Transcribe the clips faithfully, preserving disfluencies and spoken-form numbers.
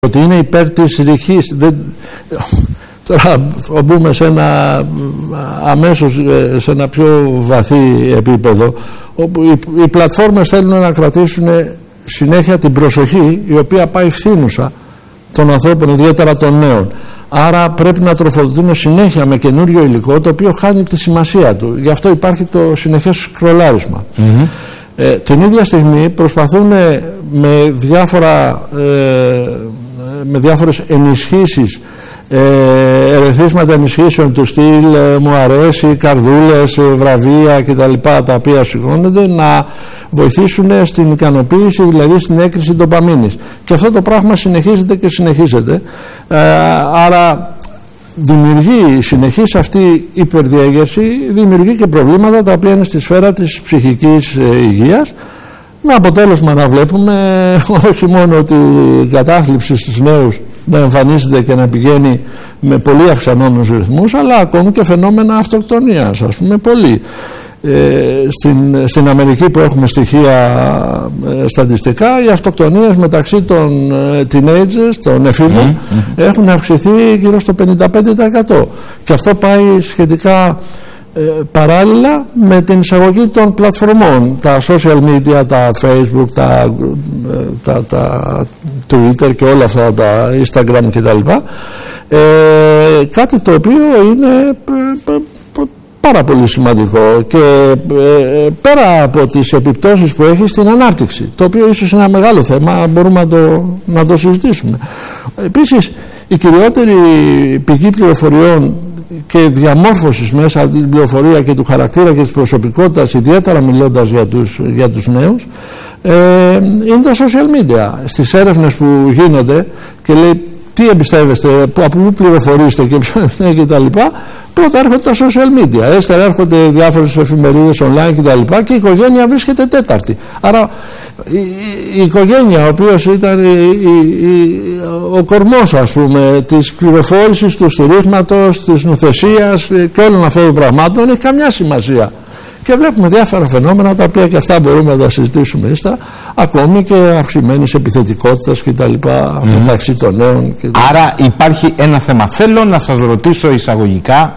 ότι είναι υπέρ της ρηχής. Δεν... Τώρα θα μπούμε σε ένα, αμέσως σε ένα πιο βαθύ επίπεδο, όπου οι, οι πλατφόρμες θέλουν να κρατήσουν συνέχεια την προσοχή, η οποία πάει φθήνουσα των ανθρώπων, ιδιαίτερα των νέων. Άρα πρέπει να τροφοδοτούν συνέχεια με καινούριο υλικό, το οποίο χάνει τη σημασία του. Γι' αυτό υπάρχει το συνεχές σκρολάρισμα. Mm-hmm. Ε, την ίδια στιγμή προσπαθούν με, διάφορα, ε, με διάφορες ενισχύσεις, ε, ερεθίσματα ενισχύσεων του στυλ ε, μου αρέσει, καρδούλες, ε, βραβεία κτλ, τα οποία σηκώνονται, να βοηθήσουν στην ικανοποίηση, δηλαδή στην έκρηση ντοπαμίνης. Και αυτό το πράγμα συνεχίζεται και συνεχίζεται. Ε, άρα δημιουργεί η συνεχής αυτή η υπερδιέγερση, δημιουργεί και προβλήματα τα οποία είναι στη σφαίρα της ψυχικής ε, υγείας, με αποτέλεσμα να βλέπουμε όχι μόνο την κατάθλιψη στους νέους να εμφανίζεται και να πηγαίνει με πολύ αυξανόμενους ρυθμούς, αλλά ακόμη και φαινόμενα αυτοκτονίας, ας πούμε, πολύ. Ε, στην, στην Αμερική, που έχουμε στοιχεία ε, στατιστικά, οι αυτοκτονίες μεταξύ των ε, teenagers, των εφήβων, mm-hmm. έχουν αυξηθεί γύρω στο πενήντα πέντε τοις εκατό, και αυτό πάει σχετικά ε, παράλληλα με την εισαγωγή των πλατφορμών, τα social media, τα Facebook, τα, ε, τα, τα Twitter και όλα αυτά, τα Instagram κτλ. Ε, κάτι το οποίο είναι ε, ε, πάρα πολύ σημαντικό και ε, πέρα από τις επιπτώσεις που έχει στην ανάπτυξη, το οποίο ίσως είναι ένα μεγάλο θέμα, μπορούμε να το, να το συζητήσουμε. Επίσης, η κυριότερη πηγή πληροφοριών και διαμόρφωσης μέσα από την πληροφορία και του χαρακτήρα και της προσωπικότητας, ιδιαίτερα μιλώντας για τους, για τους νέους, ε, είναι τα social media. Στις έρευνες που γίνονται και λέει τι εμπιστεύεστε, από πού πληροφορείστε και ποιο είναι και τα λοιπά, πρώτα έρχονται τα social media, έστερα έρχονται διάφορες εφημερίδες online και τα λοιπά, και η οικογένεια βρίσκεται τέταρτη. Άρα η, η, η οικογένεια, ο οποίος ήταν η, η, η, ο κορμός, ας πούμε, της πληροφόρησης, του στηρίγματος, της νουθεσίας και όλων αυτών των πραγμάτων, έχει καμιά σημασία. Και βλέπουμε διάφορα φαινόμενα, τα οποία και αυτά μπορούμε να τα συζητήσουμε ύστερα, ακόμη και αυξημένης επιθετικότητας και τα λοιπά, mm. μεταξύ των νέων. Και άρα υπάρχει ένα θέμα. Θέλω να σας ρωτήσω εισαγωγικά,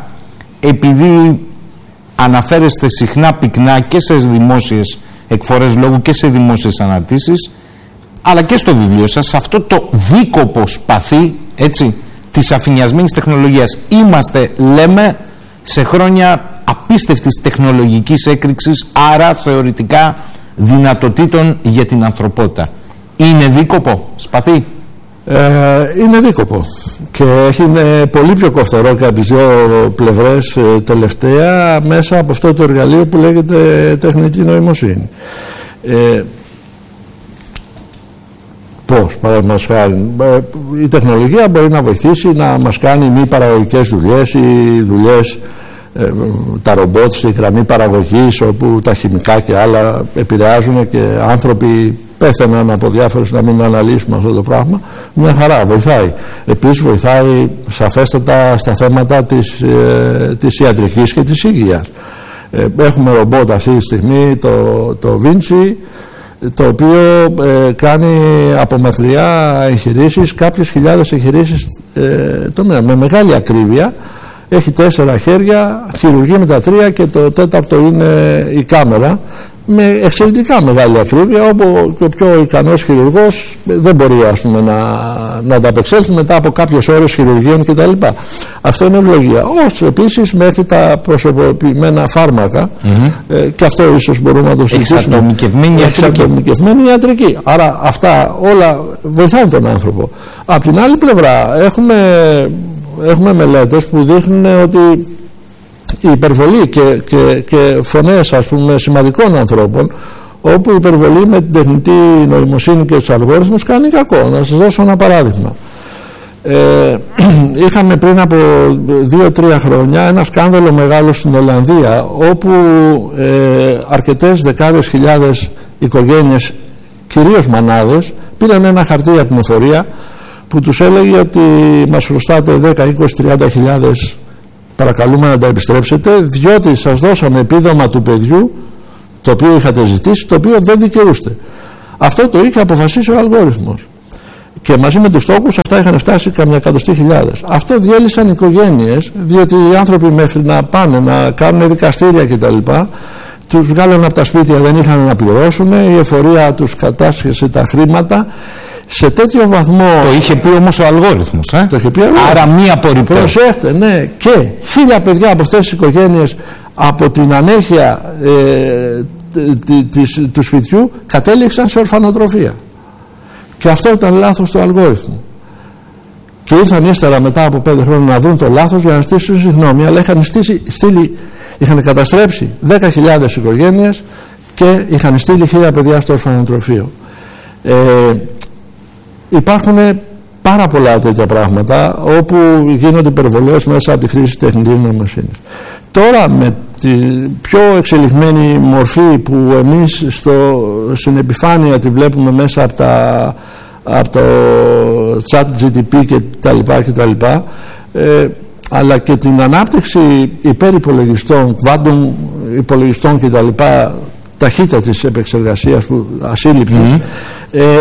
επειδή αναφέρεστε συχνά πυκνά και σε δημόσιες εκφορές λόγου και σε δημόσιες αναρτήσεις, αλλά και στο βιβλίο σας, σε αυτό το δίκοπο σπαθί, έτσι, της αφηνιασμένης τεχνολογίας. Είμαστε, λέμε, σε χρόνια απίστευτης τεχνολογικής έκρηξης, άρα θεωρητικά δυνατοτήτων για την ανθρωπότητα. Είναι δίκοπο σπαθί? Ε, είναι δίκοπο και είναι πολύ πιο κοφτερό και από τις δύο πλευρές ε, τελευταία, μέσα από αυτό το εργαλείο που λέγεται τεχνητή νοημοσύνη. Ε, πώς, παραδείγματος χάρη, η τεχνολογία μπορεί να βοηθήσει να μας κάνει μη παραγωγικές δουλειές ή δουλειές, ε, τα ρομπότ στη γραμμή παραγωγής, όπου τα χημικά και άλλα επηρεάζουν και άνθρωποι πέθαιναν από διάφορες, να μην αναλύσουμε αυτό το πράγμα. Μια χαρά, βοηθάει. Επίσης βοηθάει σαφέστατα στα θέματα της, ε, της ιατρικής και της υγείας. Ε, έχουμε ρομπότ αυτή τη στιγμή, το, το Vinci, το οποίο ε, κάνει από μακριά εγχειρήσεις, κάποιες χιλιάδες εγχειρήσεις ε, το μήνα, με μεγάλη ακρίβεια. Έχει τέσσερα χέρια, χειρουργεί με τα τρία και το τέταρτο είναι η κάμερα, με εξαιρετικά μεγάλη ακρίβεια, όπου και ο πιο ικανός χειρουργός δεν μπορεί, ας πούμε, να, να ανταπεξέλθει μετά από κάποιες ώρες χειρουργείων κτλ. Αυτό είναι ευλογία. Όσο επίσης μέχρι τα προσωποποιημένα φάρμακα, mm-hmm. ε, και αυτό ίσως μπορούμε να το συζητήσουμε. Εξατομικευμένη ιατρική. Εξατομικευμένη ιατρική. Άρα αυτά όλα βοηθάνε τον άνθρωπο. Απ' την άλλη πλευρά έχουμε, έχουμε μελέτες που δείχνουν ότι η υπερβολή και, και, και φωνές, ας πούμε, σημαντικών ανθρώπων, όπου η υπερβολή με την τεχνητή νοημοσύνη και τους αλγόριθμους κάνει κακό. Να σας δώσω ένα παράδειγμα. Ε, είχαμε πριν από δύο τρία χρόνια ένα σκάνδαλο μεγάλο στην Ολλανδία, όπου ε, αρκετές δεκάδες χιλιάδες οικογένειες, κυρίως μανάδες, πήραν ένα χαρτί από την εφορία που τους έλεγε ότι μας χρωστάτε δέκα, είκοσι, τριάντα χιλιάδες, παρακαλούμε να τα επιστρέψετε, διότι σας δώσαμε επίδομα του παιδιού το οποίο είχατε ζητήσει, το οποίο δεν δικαιούστε. Αυτό το είχε αποφασίσει ο αλγόριθμος. Και μαζί με τους τόκους αυτά είχαν φτάσει καμιά εκατοστή χιλιάδες. Αυτό διέλυσαν οικογένειες, διότι οι άνθρωποι μέχρι να πάνε να κάνουν δικαστήρια κτλ. Τους βγάλαν από τα σπίτια, δεν είχαν να πληρώσουν, η εφορία τους κατάσχεσε τα χρήματα. Σε τέτοιο βαθμό. Το είχε πει όμως ο αλγόριθμος. Ε? Το είχε πει ο αλγόριθμος. Άρα μία απορριπτώ. Προσέχτε, ναι. Και χίλια παιδιά από αυτές τις οικογένειες από την ανέχεια ε, της, του σπιτιού κατέληξαν σε ορφανοτροφία. Και αυτό ήταν λάθος του αλγόριθμου. Και ήρθαν ύστερα μετά από πέντε χρόνια να δουν το λάθος για να στήσουν συγγνώμη, αλλά είχαν, στήσει, στείλει, είχαν καταστρέψει δέκα χιλιάδες οικογένειες και είχαν στείλει χίλια παιδιά στο ορφανοτροφείο. Ε, υπάρχουν πάρα πολλά τέτοια πράγματα όπου γίνονται υπερβολές μέσα από τη χρήση τεχνητής νοημοσύνης. Τώρα με την πιο εξελιγμένη μορφή που εμείς στο, στην επιφάνεια τη βλέπουμε μέσα από, τα, από το chat τζι τι πι και τα λοιπά και τα λοιπά, ε, αλλά και την ανάπτυξη υπερυπολογιστών, quantum υπολογιστών και τα λοιπά, ταχύτητα της επεξεργασίας που ασύλληπτης, mm-hmm. ε,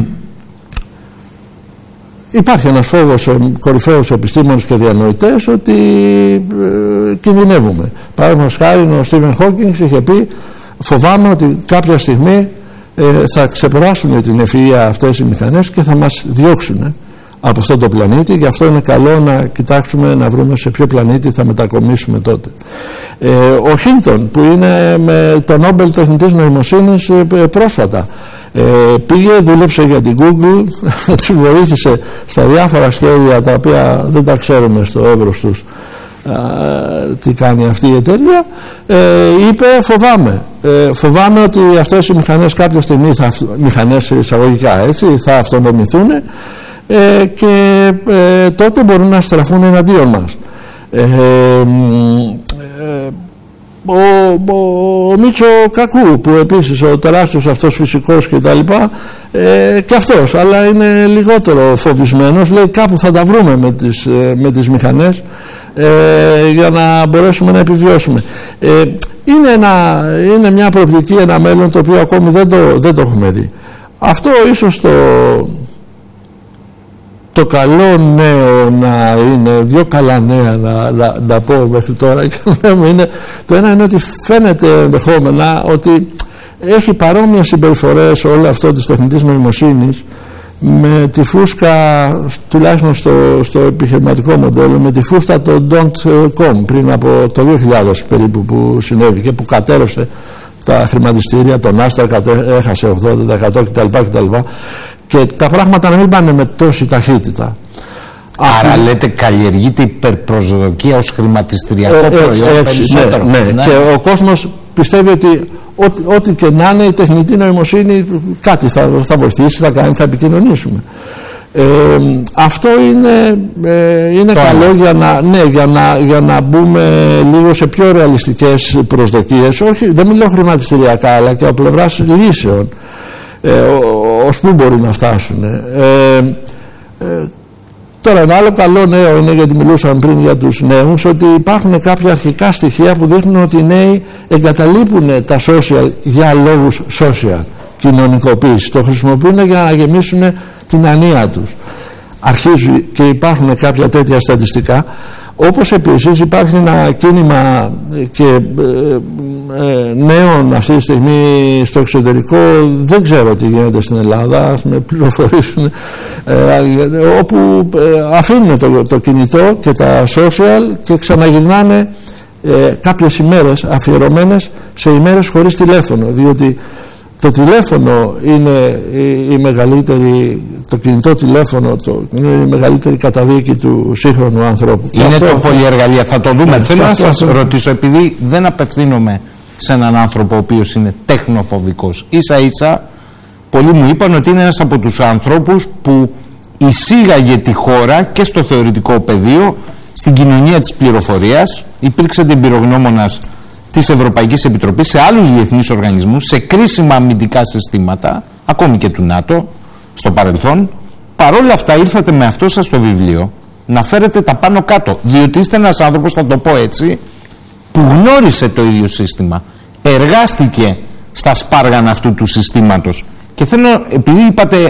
υπάρχει ένας φόβος σε κορυφαίους επιστήμονες και διανοητές ότι ε, κινδυνεύουμε. Παραδείγματος χάρη, ο Στίβεν Χόκινγκ είχε πει, φοβάμαι ότι κάποια στιγμή ε, θα ξεπεράσουν την ευφυΐα αυτές οι μηχανές και θα μας διώξουν από αυτό το πλανήτη. Γι' αυτό είναι καλό να κοιτάξουμε να βρούμε σε ποιο πλανήτη θα μετακομίσουμε τότε. Ε, ο Χίλτον, που είναι με το Νόμπελ τεχνητής νοημοσύνης ε, πρόσφατα, Ε, πήγε, δούλεψε για την Google, τη βοήθησε στα διάφορα σχέδια τα οποία δεν τα ξέρουμε στο εύρος τους α, τι κάνει αυτή η εταιρεία. Ε, είπε φοβάμαι ε, φοβάμαι ότι αυτές οι μηχανές κάποια στιγμή θα, μηχανές εισαγωγικά έτσι, θα αυτονομηθούν ε, και ε, τότε μπορούν να στραφούν εναντίον μας. ε, ε, Ο, ο, ο Μίτσο Κακού, που επίσης ο τεράστιος αυτός φυσικός και τα λοιπά, ε, και αυτός, αλλά είναι λιγότερο φοβισμένος, λέει κάπου θα τα βρούμε με τις, ε, με τις μηχανές ε, για να μπορέσουμε να επιβιώσουμε. Ε, είναι, ένα, είναι μια προοπτική, ένα μέλλον το οποίο ακόμη δεν το, δεν το έχουμε δει. Αυτό ίσως το το καλό νέο να είναι, δύο καλά νέα να, να, να πω μέχρι τώρα, είναι, το ένα είναι ότι φαίνεται ενδεχόμενα ότι έχει παρόμοιες συμπεριφορές όλο αυτό της τεχνητής νοημοσύνης με τη φούσκα, τουλάχιστον στο, στο επιχειρηματικό μοντέλο, με τη φούσκα το dot-com πριν από το δύο χιλιάδες περίπου που συνέβη και που κατέρευσε τα χρηματιστήρια, το Nasdaq έχασε ογδόντα τοις εκατό κτλ. Και τα πράγματα να μην πάνε με τόση ταχύτητα. Άρα Αυτή... λέτε καλλιεργείται υπερπροσδοκία ως χρηματιστηριακό ε, προϊόν έτσι, περισσότερο. Ναι, ναι. Ναι. Και ο κόσμος πιστεύει ότι ό,τι, ό,τι και να είναι η τεχνητή νοημοσύνη κάτι θα, θα βοηθήσει, θα κάνει, θα επικοινωνήσουμε. Ε, αυτό είναι, ε, είναι καλό για να, ναι, για, να, για να μπούμε λίγο σε πιο ρεαλιστικές προσδοκίες. Όχι, δεν μιλάω χρηματιστηριακά, αλλά και από πλευράς λύσεων. Ε, ως πού μπορεί να φτάσουν. Ε, ε, τώρα ένα άλλο καλό νέο είναι, γιατί μιλούσαμε πριν για τους νέους, ότι υπάρχουν κάποια αρχικά στοιχεία που δείχνουν ότι οι νέοι εγκαταλείπουν τα social για λόγους social, κοινωνικοποίηση. Το χρησιμοποιούν για να γεμίσουν την ανία τους. Αρχίζουν και υπάρχουν κάποια τέτοια στατιστικά, όπως επίσης υπάρχει ένα κίνημα και ε, ε, νέων αυτή τη στιγμή στο εξωτερικό, δεν ξέρω τι γίνεται στην Ελλάδα, ας με πληροφορήσουν, ε, όπου ε, αφήνουν το, το κινητό και τα social και ξαναγυρνάνε ε, κάποιες ημέρες αφιερωμένες σε ημέρες χωρίς τηλέφωνο, διότι το τηλέφωνο είναι η, η μεγαλύτερη, το κινητό τηλέφωνο το, είναι η μεγαλύτερη καταδίκη του σύγχρονου ανθρώπου. Είναι αυτό, το πολυεργαλεία, θα το δούμε. Θέλω να σας αυτό... ρωτήσω, επειδή δεν απευθύνομαι σε έναν άνθρωπο ο οποίος είναι τεχνοφοβικός, ίσα ίσα πολλοί μου είπαν ότι είναι ένας από τους ανθρώπους που εισήγαγε τη χώρα και στο θεωρητικό πεδίο, στην κοινωνία της πληροφορίας, υπήρξε εμπειρογνώμονας της Ευρωπαϊκής Επιτροπής, σε άλλους διεθνείς οργανισμούς, σε κρίσιμα αμυντικά συστήματα, ακόμη και του ΝΑΤΟ, στο παρελθόν. Παρόλα αυτά ήρθατε με αυτό σας το βιβλίο να φέρετε τα πάνω κάτω, διότι είστε ένας άνθρωπος, θα το πω έτσι, που γνώρισε το ίδιο σύστημα, εργάστηκε στα σπάργανα αυτού του συστήματος. Και θέλω, επειδή είπατε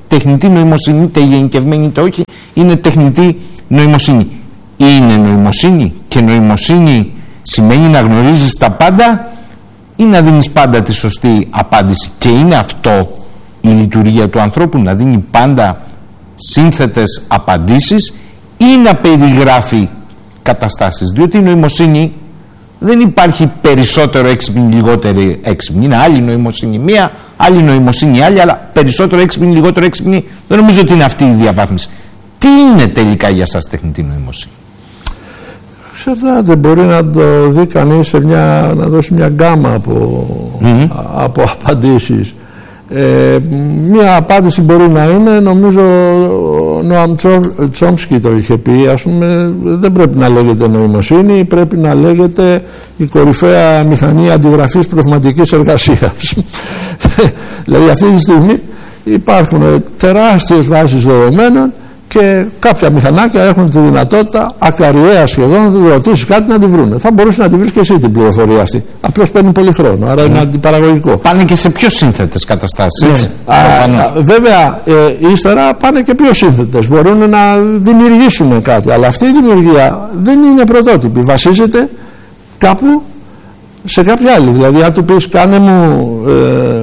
τεχνητή νοημοσύνη, είτε γενικευμένη είτε όχι, είναι τεχνητή νοημοσύνη. Είναι νοημοσύνη, και νοημοσύνη σημαίνει να γνωρίζεις τα πάντα ή να δίνεις πάντα τη σωστή απάντηση? Και είναι αυτό η λειτουργία του ανθρώπου, να δίνει πάντα σύνθετες απαντήσεις ή να περιγράφει καταστάσεις? Διότι η νοημοσύνη δεν υπάρχει περισσότερο έξυπνη, λιγότερη έξυπνη. Είναι άλλη νοημοσύνη μία, άλλη νοημοσύνη άλλη, αλλά περισσότερο έξυπνη, λιγότερο έξυπνη, δεν νομίζω ότι είναι αυτή η διαβάθμιση. Τι είναι τελικά για σας τεχνητή νοημοσύνη? Ξέρετε, μπορεί να το δει κανείς σε μια, να δώσει μια γκάμα από, mm-hmm. από απαντήσεις. Ε, μια απάντηση μπορεί να είναι, νομίζω ο Νοάμ Τσόμσκι το είχε πει, ας πούμε, δεν πρέπει να λέγεται νοημοσύνη, πρέπει να λέγεται η κορυφαία μηχανή αντιγραφής πνευματικής εργασίας. Δηλαδή αυτή τη στιγμή υπάρχουν τεράστιες βάσεις δεδομένων και κάποια μηχανάκια έχουν τη δυνατότητα ακαριέα σχεδόν να του ρωτήσει κάτι να τη βρούνε. Θα μπορούσε να τη βρει και εσύ την πληροφορία αυτή. Απλώς παίρνει πολύ χρόνο, άρα mm. είναι αντιπαραγωγικό. Πάνε και σε πιο σύνθετες καταστάσεις. Έτσι. Ναι. Α, α, βέβαια, ε, ύστερα πάνε και πιο σύνθετες. Μπορούν να δημιουργήσουν κάτι. Αλλά αυτή η δημιουργία δεν είναι πρωτότυπη. Βασίζεται κάπου σε κάποια άλλη. Δηλαδή, αν του πεις κάνε μου, ε,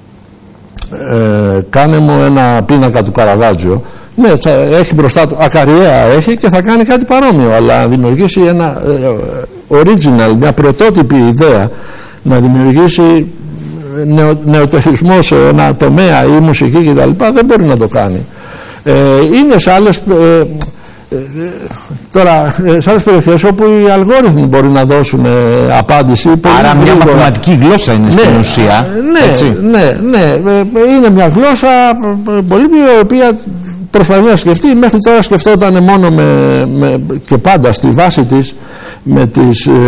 ε, κάνε μου ένα πίνακα του Καραβάτζιο. Ναι, θα έχει μπροστά του, ακαριέα έχει και θα κάνει κάτι παρόμοιο, αλλά να δημιουργήσει ένα ε, original, μια πρωτότυπη ιδέα, να δημιουργήσει νεο, νεοτερισμό σε ένα τομέα ή μουσική κτλ. Δεν μπορεί να το κάνει. Ε, είναι σε άλλες ε, ε, τώρα, σε άλλες περιοχές όπου οι αλγόριθμοι μπορεί να δώσουν ε, απάντηση. Άρα μια μαθηματική γλώσσα είναι, ναι, στην ουσία. Ναι, έτσι. ναι, ναι, είναι μια γλώσσα πολύ η οποία προσπαθεί να σκεφτεί. Μέχρι τώρα σκεφτόταν μόνο με, με, και πάντα στη βάση της με τις ε,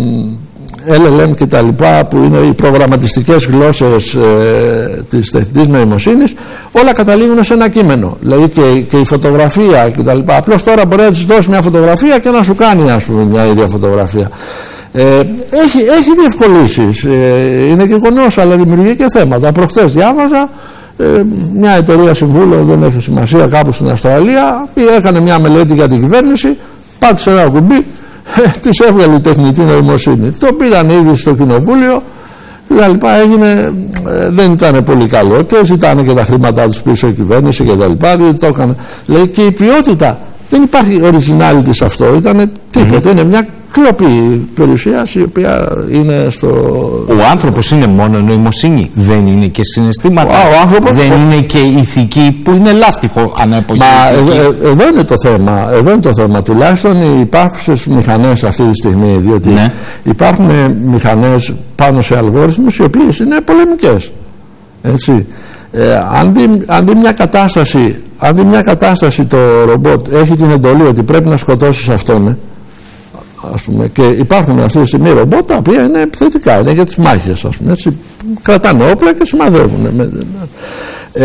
ελ ελ εμ και τα λοιπά, που είναι οι προγραμματιστικές γλώσσες ε, της τεχνητής νοημοσύνης. Όλα καταλήγουν σε ένα κείμενο, δηλαδή και, και η φωτογραφία και τα λοιπά. Απλώς τώρα μπορεί να της δώσει μια φωτογραφία και να σου κάνει, ας πούμε, μια ίδια φωτογραφία. Ε, έχει, έχει διευκολύσεις, ε, είναι γεγονός, αλλά δημιουργεί και θέματα. Προχθές διάβαζα Ε, μια εταιρεία συμβούλων, δεν έχει σημασία, κάπου στην Αυστραλία, έκανε μια μελέτη για την κυβέρνηση, πάτησε ένα κουμπί, ε, της έβγαλε η τεχνητή νοημοσύνη. Το πήραν ήδη στο κοινοβούλιο, λοιπά, έγινε, ε, δεν ήταν πολύ καλό και ζητάνε και τα χρήματά τους πίσω η κυβέρνηση και τα λοιπά, το έκανε. Λέει, και η ποιότητα, δεν υπάρχει originality σε αυτό, ήταν τίποτα, mm-hmm. είναι μια κλοπή περιουσίας η οποία είναι στο... Ο άνθρωπος είναι μόνο νοημοσύνη, δεν είναι και συναισθήματα, ο άνθρωπος... δεν είναι και ηθική που είναι λάστιχο ανέπογη. Μα ε, ε, εδώ είναι το θέμα, εδώ είναι το θέμα, τουλάχιστον οι υπάρχουσες μηχανές αυτή τη στιγμή, διότι ναι. υπάρχουν μηχανές πάνω σε αλγόριθμους οι οποίες είναι πολεμικές, έτσι. Ε, αν, δει, αν δει μια κατάσταση, αν δει μια κατάσταση το ρομπότ έχει την εντολή ότι πρέπει να σκοτώσεις αυτόν, ας πούμε, και υπάρχουν αυτή τη στιγμή ρομπότ τα οποία είναι επιθετικά, είναι για τις μάχες, ας πούμε, έτσι, κρατάνε όπλα και σημαδεύουν. Ε,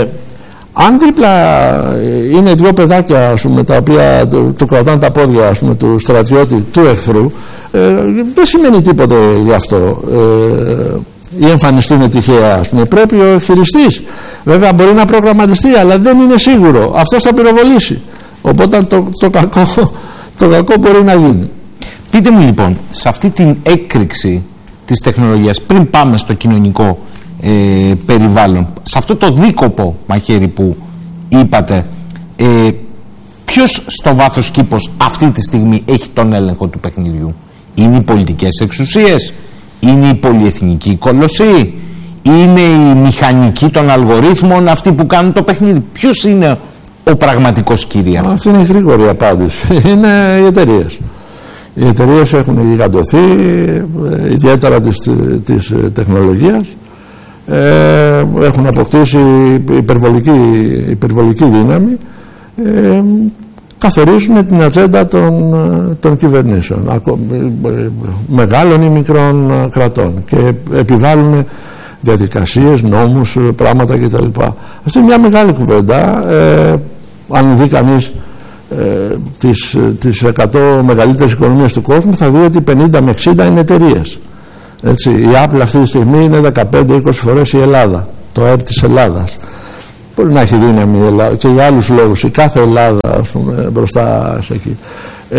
αν δίπλα είναι δύο παιδάκια, ας πούμε, τα οποία του, του κρατάνε τα πόδια, ας πούμε, του στρατιώτη του εχθρού, ε, δεν σημαίνει τίποτε γι' αυτό. Ε, ή εμφανιστούν τυχαία, ας πούμε. Πρέπει ο χειριστής, βέβαια μπορεί να προγραμματιστεί, αλλά δεν είναι σίγουρο, αυτός θα πυροβολήσει, οπότε το, το, κακό, το κακό μπορεί να γίνει. Πείτε μου λοιπόν, σε αυτή την έκρηξη της τεχνολογίας, πριν πάμε στο κοινωνικό ε, περιβάλλον, σε αυτό το δίκοπο μαχαίρι που είπατε, ε, ποιος στο βάθος κήπος αυτή τη στιγμή έχει τον έλεγχο του παιχνιδιού? Είναι οι πολιτικές εξουσίες, είναι η πολυεθνική κολοσσή, είναι η μηχανική των αλγορίθμων, αυτοί που κάνουν το παιχνίδι? Ποιος είναι ο πραγματικός κυρίαρχος? Αυτή είναι η γρήγορη απάντηση. Είναι οι εταιρείες. Οι εταιρείες έχουν γιγαντωθεί, ιδιαίτερα της, της τεχνολογίας, ε, έχουν αποκτήσει υπερβολική, υπερβολική δύναμη, ε, καθορίζουν την ατζέντα των, των κυβερνήσεων, μεγάλων ή μικρών κρατών, και επιβάλλουν διαδικασίες, νόμους, πράγματα κτλ. Αυτή είναι μια μεγάλη κουβέντα. Ε, αν δει κανείς ε, τις, τις εκατό μεγαλύτερες οικονομίες του κόσμου, θα δει ότι πενήντα με εξήντα είναι εταιρείες. Έτσι, η Apple αυτή τη στιγμή είναι δεκαπέντε με είκοσι φορές η Ελλάδα, το ΑΕΠ της Ελλάδας. Μπορεί να έχει δύναμη η Ελλάδα και για άλλους λόγους, η κάθε Ελλάδα, ας πούμε, μπροστά σε εκεί. Ε,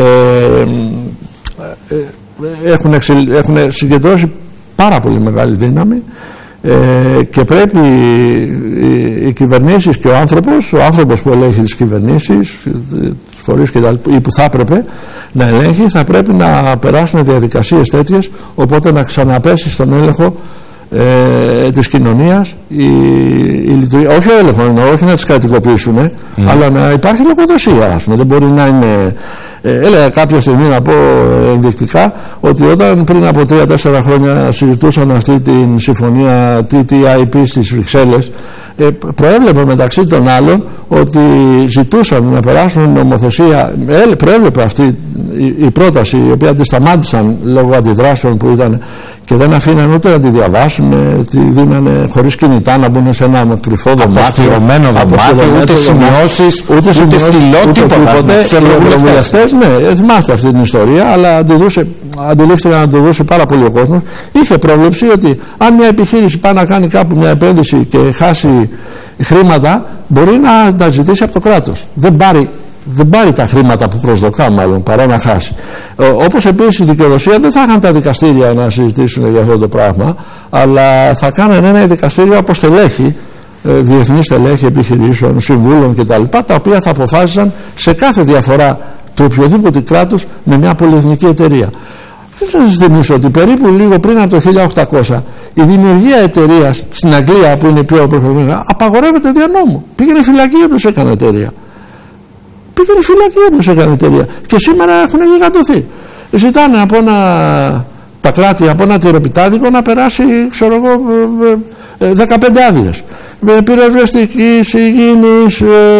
ε, έχουν, εξελ, έχουν συγκεντρώσει πάρα πολύ μεγάλη δύναμη ε, και πρέπει οι, οι κυβερνήσεις και ο άνθρωπος, ο άνθρωπος που ελέγχει τις κυβερνήσεις, τις φορείς και τα, ή που θα έπρεπε να ελέγχει, θα πρέπει να περάσουν διαδικασίες τέτοιες, οπότε να ξαναπέσει στον έλεγχο Ε, της κοινωνίας η, η λειτουργία, όχι ο έλεγχο, όχι να τις κρατικοποιήσουν, mm. αλλά να υπάρχει λογοδοσία, ας πούμε. Δεν μπορεί να είναι ε, έλεγα κάποια στιγμή, να πω ε, ενδεικτικά, ότι όταν πριν από τρία τέσσερα χρόνια συζητούσαν αυτή την συμφωνία τι τι άι πι στις Βρυξέλλες, ε, προέβλεπε μεταξύ των άλλων ότι ζητούσαν να περάσουν νομοθεσία, ε, προέβλεπε αυτή η, η πρόταση, η οποία τη σταμάτησαν λόγω αντιδράσεων που ήταν και δεν αφήναν ούτε να τη διαβάσουν, τη δίνανε χωρίς κινητά να μπουν σε ένα κρυφό δωμάτιο. Αποστηρωμένο δωμάτιο, ούτε σημειώσεις, ούτε, ούτε στυλό, τίποτα. Οι ευρωβουλευτές, ναι, θυμάστε αυτή την ιστορία, αλλά αντιλήφθηκαν να το δώσει πάρα πολύ ο κόσμος. Είχε πρόβλεψη ότι αν μια επιχείρηση πάει να κάνει κάπου μια επένδυση και χάσει χρήματα, μπορεί να τα ζητήσει από το κράτος. Δεν πάρει δεν πάρει τα χρήματα που προσδοκά, μάλλον, παρά να χάσει. Ε, όπως επίσης η δικαιοδοσία δεν θα είχαν τα δικαστήρια να συζητήσουν για αυτό το πράγμα, αλλά θα κάνανε ένα δικαστήριο από στελέχη, ε, διεθνή στελέχη επιχειρήσεων, συμβούλων κτλ., τα οποία θα αποφάσισαν σε κάθε διαφορά του οποιοδήποτε κράτους με μια πολυεθνική εταιρεία. Δεν θα σας θυμίσω ότι περίπου λίγο πριν από το χίλια οκτακόσια η δημιουργία εταιρείας στην Αγγλία, που είναι πιο προχωρημένη, απαγορεύεται δια νόμου. Πήγαινε φυλακή όποιος έκανε εταιρεία. Πήγαινε φυλακή όποιος έκανε εταιρεία. Και σήμερα έχουν γιγαντωθεί. Ζητάνε από ένα, τα κράτη από ένα τυροπιτάδικο να περάσει, ξέρω εγώ, δεκαπέντε άδειες. Πυροσβεστικής, υγιεινής,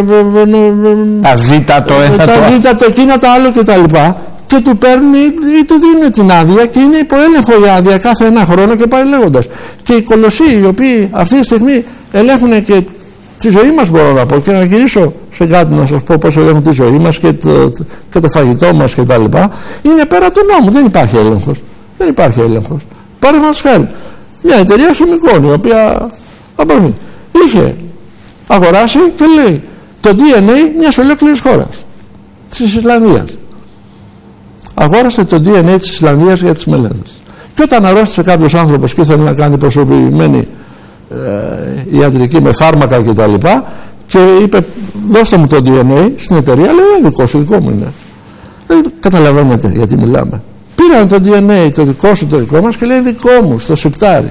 τα ζήτα το ένα, τα ζήτα το εκείνο, το άλλο κτλ. Και του παίρνει ή του δίνει την άδεια και είναι υπό έλεγχο η άδεια κάθε ένα χρόνο και πάει λέγοντας. Και οι κολοσσοί, οι οποίοι αυτή τη στιγμή ελέγχουν και τη ζωή μας, μπορώ να πω, και να γυρίσω σε κάτι να σας πω πώς ελέγχουν τη ζωή μας και το, και το φαγητό μας και τα λοιπά, είναι πέρα του νόμου. Δεν υπάρχει έλεγχος. Δεν υπάρχει έλεγχος. Παραδείγματος χάρη, μια εταιρεία χημικών, η οποία απορροφή, είχε αγοράσει και λέει το ντι εν έι μιας ολόκληρης χώρας, της Ισλανδίας. Αγόρασε το ντι εν έι της Ισλανδίας για τις μελέτες. Και όταν αρρώστησε κάποιος άνθρωπος και ήθελε να κάνει προσωπημένη ε, ιατρική με φάρμακα και τα λοιπά, και είπε δώστε μου το ντι εν έι στην εταιρεία, λέει είναι δικό σου, δικό μου είναι. Δεν καταλαβαίνετε γιατί μιλάμε. Πήραν το ντι εν έι το δικό σου, το δικό μας, και λέει δικό μου στο σιρτάρι.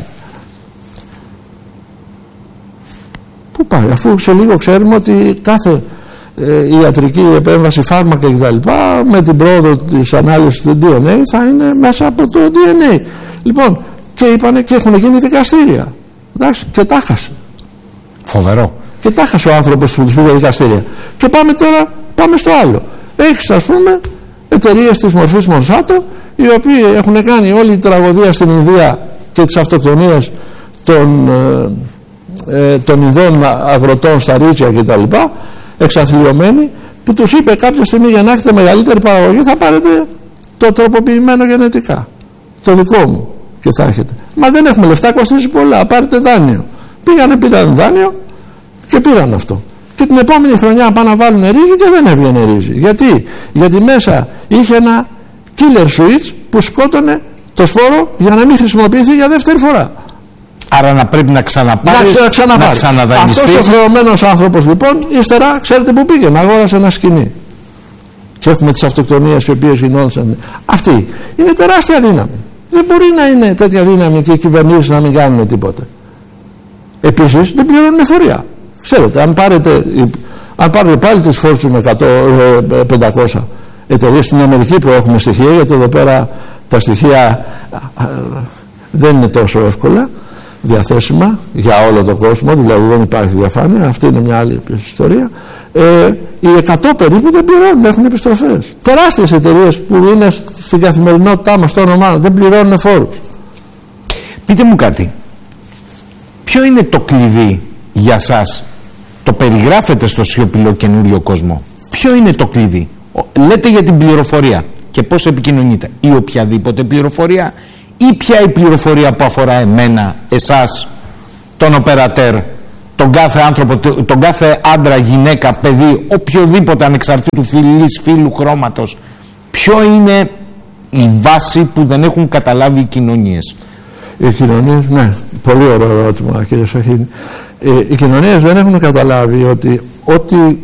Πού πάει, αφού σε λίγο ξέρουμε ότι κάθε ε, ιατρική επέμβαση, φάρμακα κτλ. Με την πρόοδο της ανάλυσης του ντι εν έι θα είναι μέσα από το ντι εν έι. Λοιπόν, και είπανε και έχουν γίνει δικαστήρια. Εντάξει, και τα χάσε. Φοβερό. Και τα χάσε ο άνθρωπος που τους πήγε δικαστήρια. Και πάμε τώρα, πάμε στο άλλο. Έχεις, ας πούμε, εταιρείες της μορφής Monsanto, οι οποίοι έχουν κάνει όλη την τραγωδία στην Ινδία και τις αυτοκτονίες των, ε, ε, των Ινδών αγροτών στα ρίτσια κτλ. Εξαθλιωμένοι, που τους είπε κάποια στιγμή για να έχετε μεγαλύτερη παραγωγή θα πάρετε το τροποποιημένο γενετικά, το δικό μου, και θα έχετε. Μα δεν έχουμε λεφτά, κοστίζει πολλά, πάρετε δάνειο. Πήγανε, πήραν δάνειο και πήραν αυτό. Και την επόμενη χρονιά πάνε να βάλουν ρύζι και δεν έβγαινε ρύζι. Γιατί? Γιατί μέσα είχε ένα killer switch που σκότωνε το σπόρο για να μην χρησιμοποιηθεί για δεύτερη φορά. Άρα να πρέπει να ξαναπάρεις, να, ξαναπάρει. να ξαναδανειστείς. Αυτός ο χρεωμένος άνθρωπος λοιπόν ύστερα ξέρετε που πήγε, να αγόρασε ένα σκηνή. Και έχουμε τις αυτοκτονίες οι οποίες γινόντουσαν. Αυτή είναι τεράστια δύναμη. Δεν μπορεί να είναι τέτοια δύναμη και οι κυβερνήσεις να μην κάνουν τίποτα. Επίσης δεν πληρώνουν εφορία. Ξέρετε, αν πάρετε, αν πάρετε πάλι τις Fortune εκατό, πεντακόσια εταιρείες στην Αμερική που έχουμε στοιχεία, γιατί εδώ πέρα τα στοιχεία δεν είναι τόσο εύκολα διαθέσιμα για όλο τον κόσμο, δηλαδή δεν υπάρχει διαφάνεια, αυτή είναι μια άλλη ιστορία. Ε, οι εκατό περίπου δεν πληρώνουν, έχουν επιστροφές. Τεράστιες εταιρείες που είναι στην καθημερινότητά μας, στο όνομά δεν πληρώνουν φόρους. Πείτε μου κάτι, ποιο είναι το κλειδί για σας? Το περιγράφετε στο σιωπηλό καινούριο κόσμο. Ποιο είναι το κλειδί? Λέτε για την πληροφορία και πώς επικοινωνείτε, ή οποιαδήποτε πληροφορία, ή ποια η πληροφορία που αφορά εμένα, εσάς, τον οπερατέρ, τον κάθε άνθρωπο, τον κάθε άντρα, γυναίκα, παιδί, οποιοδήποτε ανεξαρτήτου φυλής, φύλου, χρώματος. Ποιο είναι η βάση που δεν έχουν καταλάβει οι κοινωνίες? Οι κοινωνίες, ναι, πολύ ωραίο ερώτημα, κύριε Σαχίνη. Οι κοινωνίες δεν έχουν καταλάβει ότι ό,τι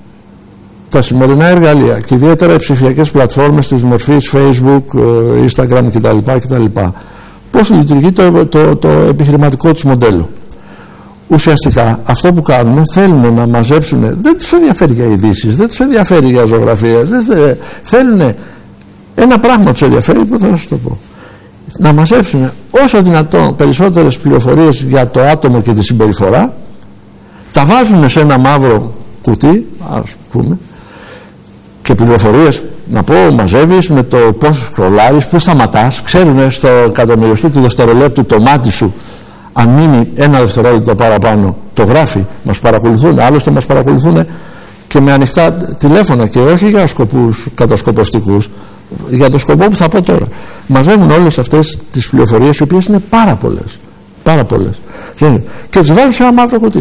τα σημερινά εργαλεία και ιδιαίτερα οι ψηφιακές πλατφόρμες της μορφής Facebook, Instagram κτλ. κτλ. Πώς λειτουργεί το, το, το επιχειρηματικό τους μοντέλο. Ουσιαστικά αυτό που κάνουν, θέλουν να μαζέψουν, δεν τους ενδιαφέρει για ειδήσεις, δεν τους ενδιαφέρει για ζωγραφίες, δεν θέλουν ένα πράγμα, τους ενδιαφέρει που θα σας το πω. Να μαζέψουν όσο δυνατόν περισσότερες πληροφορίες για το άτομο και τη συμπεριφορά, τα βάζουν σε ένα μαύρο κουτί, ας πούμε, και πληροφορίες, να πω, μαζεύεις με το πώς σκρολάρεις, πού σταματάς, ξέρουν στο εκατομμυριστού του δευτερολέπτου το μάτι σου, αν μείνει ένα δευτερόλεπτο παραπάνω, το γράφει, μας παρακολουθούν, άλλωστε μας παρακολουθούν και με ανοιχτά τηλέφωνα και όχι για σκοπούς κατασκοπευτικούς, για το σκοπό που θα πω τώρα. Μαζεύουν όλες αυτές τις πληροφορίες, οι οποίες είναι πάρα πολλές, πάρα πολλές, και τις βάζουν σε ένα μαύρο κουτί.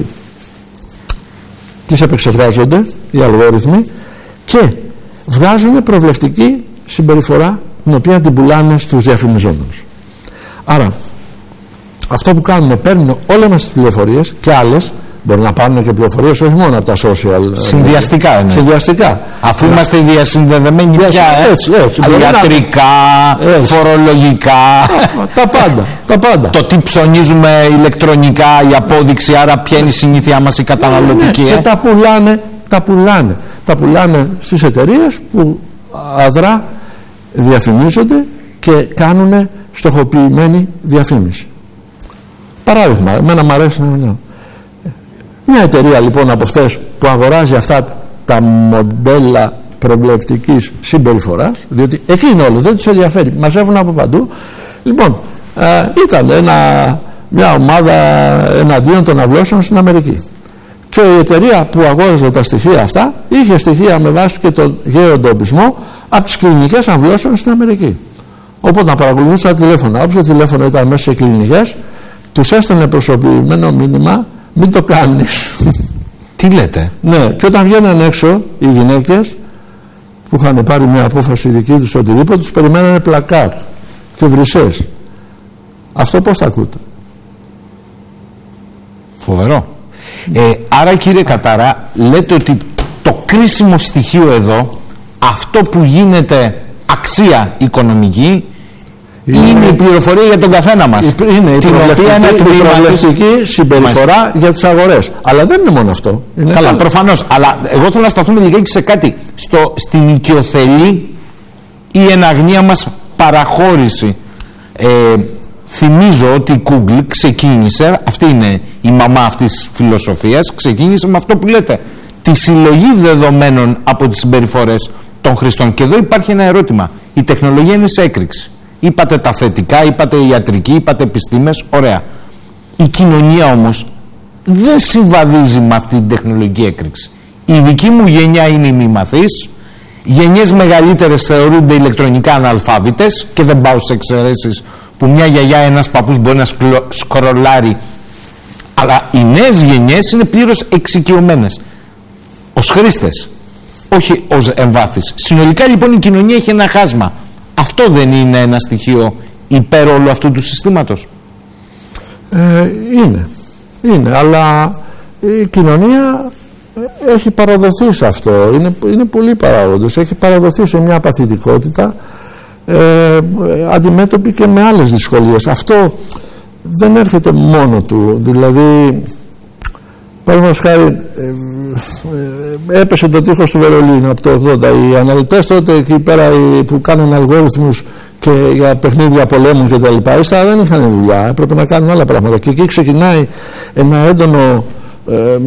Τις επεξεργάζονται οι αλγόριθμοι και βγάζουν προβλεπτική συμπεριφορά, την οποία την πουλάνε στους διαφημιζόμενους. Άρα αυτό που κάνουν, παίρνουν όλες μας τις πληροφορίες και άλλες, μπορεί να πάρουν και πληροφορίες όχι μόνο από τα social. Συνδυαστικά είναι. Συνδυαστικά. Αφού yeah. είμαστε διασυνδεδεμένοι πια, έτσι, έτσι, ιατρικά, να... φορολογικά. Τα πάντα, τα πάντα. Το τι ψωνίζουμε ηλεκτρονικά, η απόδειξη, άρα ποια είναι η συνήθειά μας η καταναλωτική. Ναι, και τα πουλάνε, τα πουλάνε. Τα πουλάνε στις εταιρείες που αδρά διαφημίζονται και κάνουν στοχοποιημένη διαφήμιση. Παράδειγμα, εμένα μου αρέσει να μιλάω. Μια εταιρεία λοιπόν από αυτές που αγοράζει αυτά τα μοντέλα προβλεπτικής συμπεριφοράς, διότι εκεί είναι όλο, δεν τους ενδιαφέρει, μαζεύουν από παντού. Λοιπόν, ε, ήταν ένα, μια ομάδα εναντίον των αυλώσεων στην Αμερική. Και η εταιρεία που αγόραζε τα στοιχεία αυτά είχε στοιχεία με βάση και τον γεωντοπισμό από τις κλινικές αμβλώσεων στην Αμερική. Οπότε να παρακολουθούσαν τα τηλέφωνα. Όποιο τηλέφωνο ήταν μέσα σε κλινικές, τους έστελνε προσωπημένο μήνυμα, μην το κάνεις. Τι λέτε? Ναι, και όταν βγαίναν έξω οι γυναίκες που είχαν πάρει μια απόφαση δική τους οτιδήποτε, τους περιμένανε πλακάτ και βρυσές. Αυτό πώς τα ακούτε? Φοβερό. Ε, άρα κύριε Κατάρα, λέτε ότι το κρίσιμο στοιχείο εδώ, αυτό που γίνεται αξία οικονομική, είναι, είναι η πληροφορία για τον καθένα μας. Είναι η προβλεπτική συμπεριφορά Μάλιστα. για τις αγορές. Αλλά δεν είναι μόνο αυτό. Είναι Καλά, άλλο. προφανώς. Αλλά εγώ θέλω να σταθούμε λιγάκι σε κάτι. Στο, στην οικειοθελή η εναγνία μας παραχώρηση. Ε, θυμίζω ότι η Google ξεκίνησε, αυτή είναι η μαμά αυτής της φιλοσοφίας, ξεκίνησε με αυτό που λέτε, τη συλλογή δεδομένων από τις συμπεριφορές των χρηστών. Και εδώ υπάρχει ένα ερώτημα. Η τεχνολογία είναι σε έκρηξη. Είπατε τα θετικά, είπατε ιατρική, είπατε επιστήμες, ωραία. Η κοινωνία όμως δεν συμβαδίζει με αυτή την τεχνολογική έκρηξη. Η δική μου γενιά είναι η μη μαθής, γενιές μεγαλύτερες θεωρούνται ηλεκτρονικά αναλφάβητες και δεν πάω σε εξαιρέσεις που μια γιαγιά, ένας παππούς μπορεί να σκρολάρει, αλλά οι νέες γενιές είναι πλήρως εξοικειωμένες ως χρήστες, όχι ως εμβάθys. Συνολικά λοιπόν η κοινωνία έχει ένα χάσμα. Αυτό δεν είναι ένα στοιχείο υπέρ όλου αυτού του συστήματος? Ε, είναι, είναι, αλλά η κοινωνία έχει παραδοθεί σε αυτό, είναι, είναι πολλοί παράγοντες, έχει παραδοθεί σε μια παθητικότητα, ε, αντιμέτωπη και με άλλες δυσκολίες. Αυτό δεν έρχεται μόνο του, δηλαδή παραδείγματος χάρη ε, ε, έπεσε το τείχος του Βερολίνου από το ογδόντα, οι αναλυτές τότε εκεί πέρα που κάνουν αλγόριθμους και για παιχνίδια πολέμου και τα λοιπά, ύστερα δεν είχαν δουλειά, έπρεπε να κάνουν άλλα πράγματα και εκεί ξεκινάει ένα έντονο ε, ε,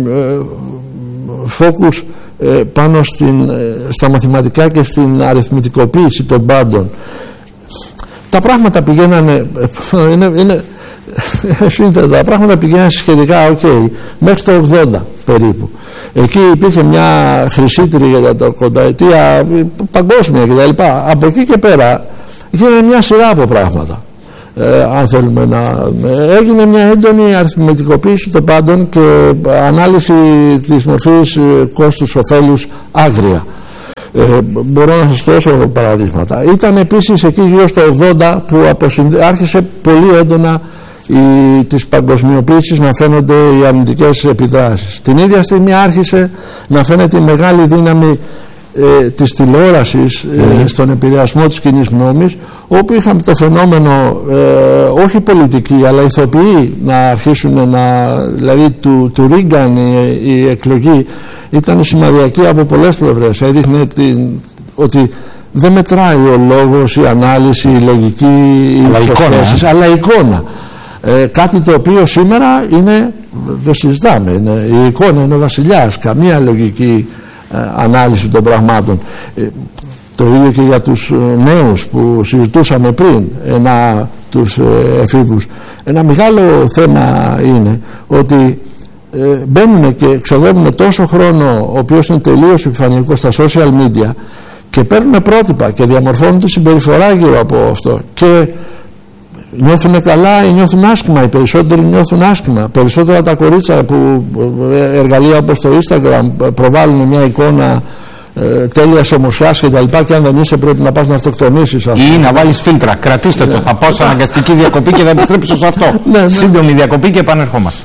focus ε, πάνω στην, ε, στα μαθηματικά και στην αριθμητικοποίηση των πάντων. Τα πράγματα πηγαίνανε ε, είναι, είναι σύνθετα, τα πράγματα πηγαίνανε σχετικά ok μέχρι το ογδόντα περίπου. Εκεί υπήρχε μια χρυσήτρη για τα κονταετία παγκόσμια και τα λοιπά. Από εκεί και πέρα γίνανε μια σειρά από πράγματα. ε, αν θέλουμε να... Έγινε μια έντονη αριθμητικοποίηση των πάντων και ανάλυση της μορφής κόστους ωφέλους άγρια. Ε, μπορώ να σας δώσω παραδείγματα. Ήταν επίσης εκεί γύρω στο ογδόντα που αποσυνδε... άρχισε πολύ έντονα η... της παγκοσμιοποίησης να φαίνονται οι αρνητικές επιδράσεις. Την ίδια στιγμή άρχισε να φαίνεται η μεγάλη δύναμη ε, της τηλεόρασης ε, mm. στον επηρεασμό της κοινής γνώμης, όπου είχαμε το φαινόμενο ε, όχι πολιτικοί αλλά ηθοποιοί να αρχίσουν να, δηλαδή του, του Ρίγκαν η, η εκλογή ήταν σημαδιακή από πολλές πλευρές. Έδειχνε την, ότι δεν μετράει ο λόγος, η ανάλυση, η λογική, οι προσθέσεις, αλλά εικόνα. Ε, κάτι το οποίο σήμερα είναι, δεν συζητάμε, είναι, η εικόνα είναι ο βασιλιάς, καμία λογική ε, ανάλυση των πραγμάτων. Ε, το ίδιο και για τους νέους που συζητούσαμε πριν, ένα, τους ε, εφήβους. Ένα μεγάλο θέμα είναι ότι ε, μπαίνουν και ξοδεύουν τόσο χρόνο, ο οποίος είναι τελείως επιφανειακός στα social media, και παίρνουν πρότυπα και διαμορφώνουν τη συμπεριφορά γύρω από αυτό και νιώθουν καλά ή νιώθουν άσχημα. Οι περισσότεροι νιώθουν άσχημα. Περισσότερα τα κορίτσια που εργαλεία όπως το Instagram προβάλλουν μια εικόνα ε, τέλειας ομορφιάς και τα λοιπά, και αν δεν είσαι πρέπει να πας να αυτοκτονήσεις, ή να βάλεις φίλτρα. Κρατήστε το, θα πάω σε αναγκαστική διακοπή και θα επιστρέψω σε αυτό. Ναι, ναι. Σύντομη διακοπή και επανερχόμαστε.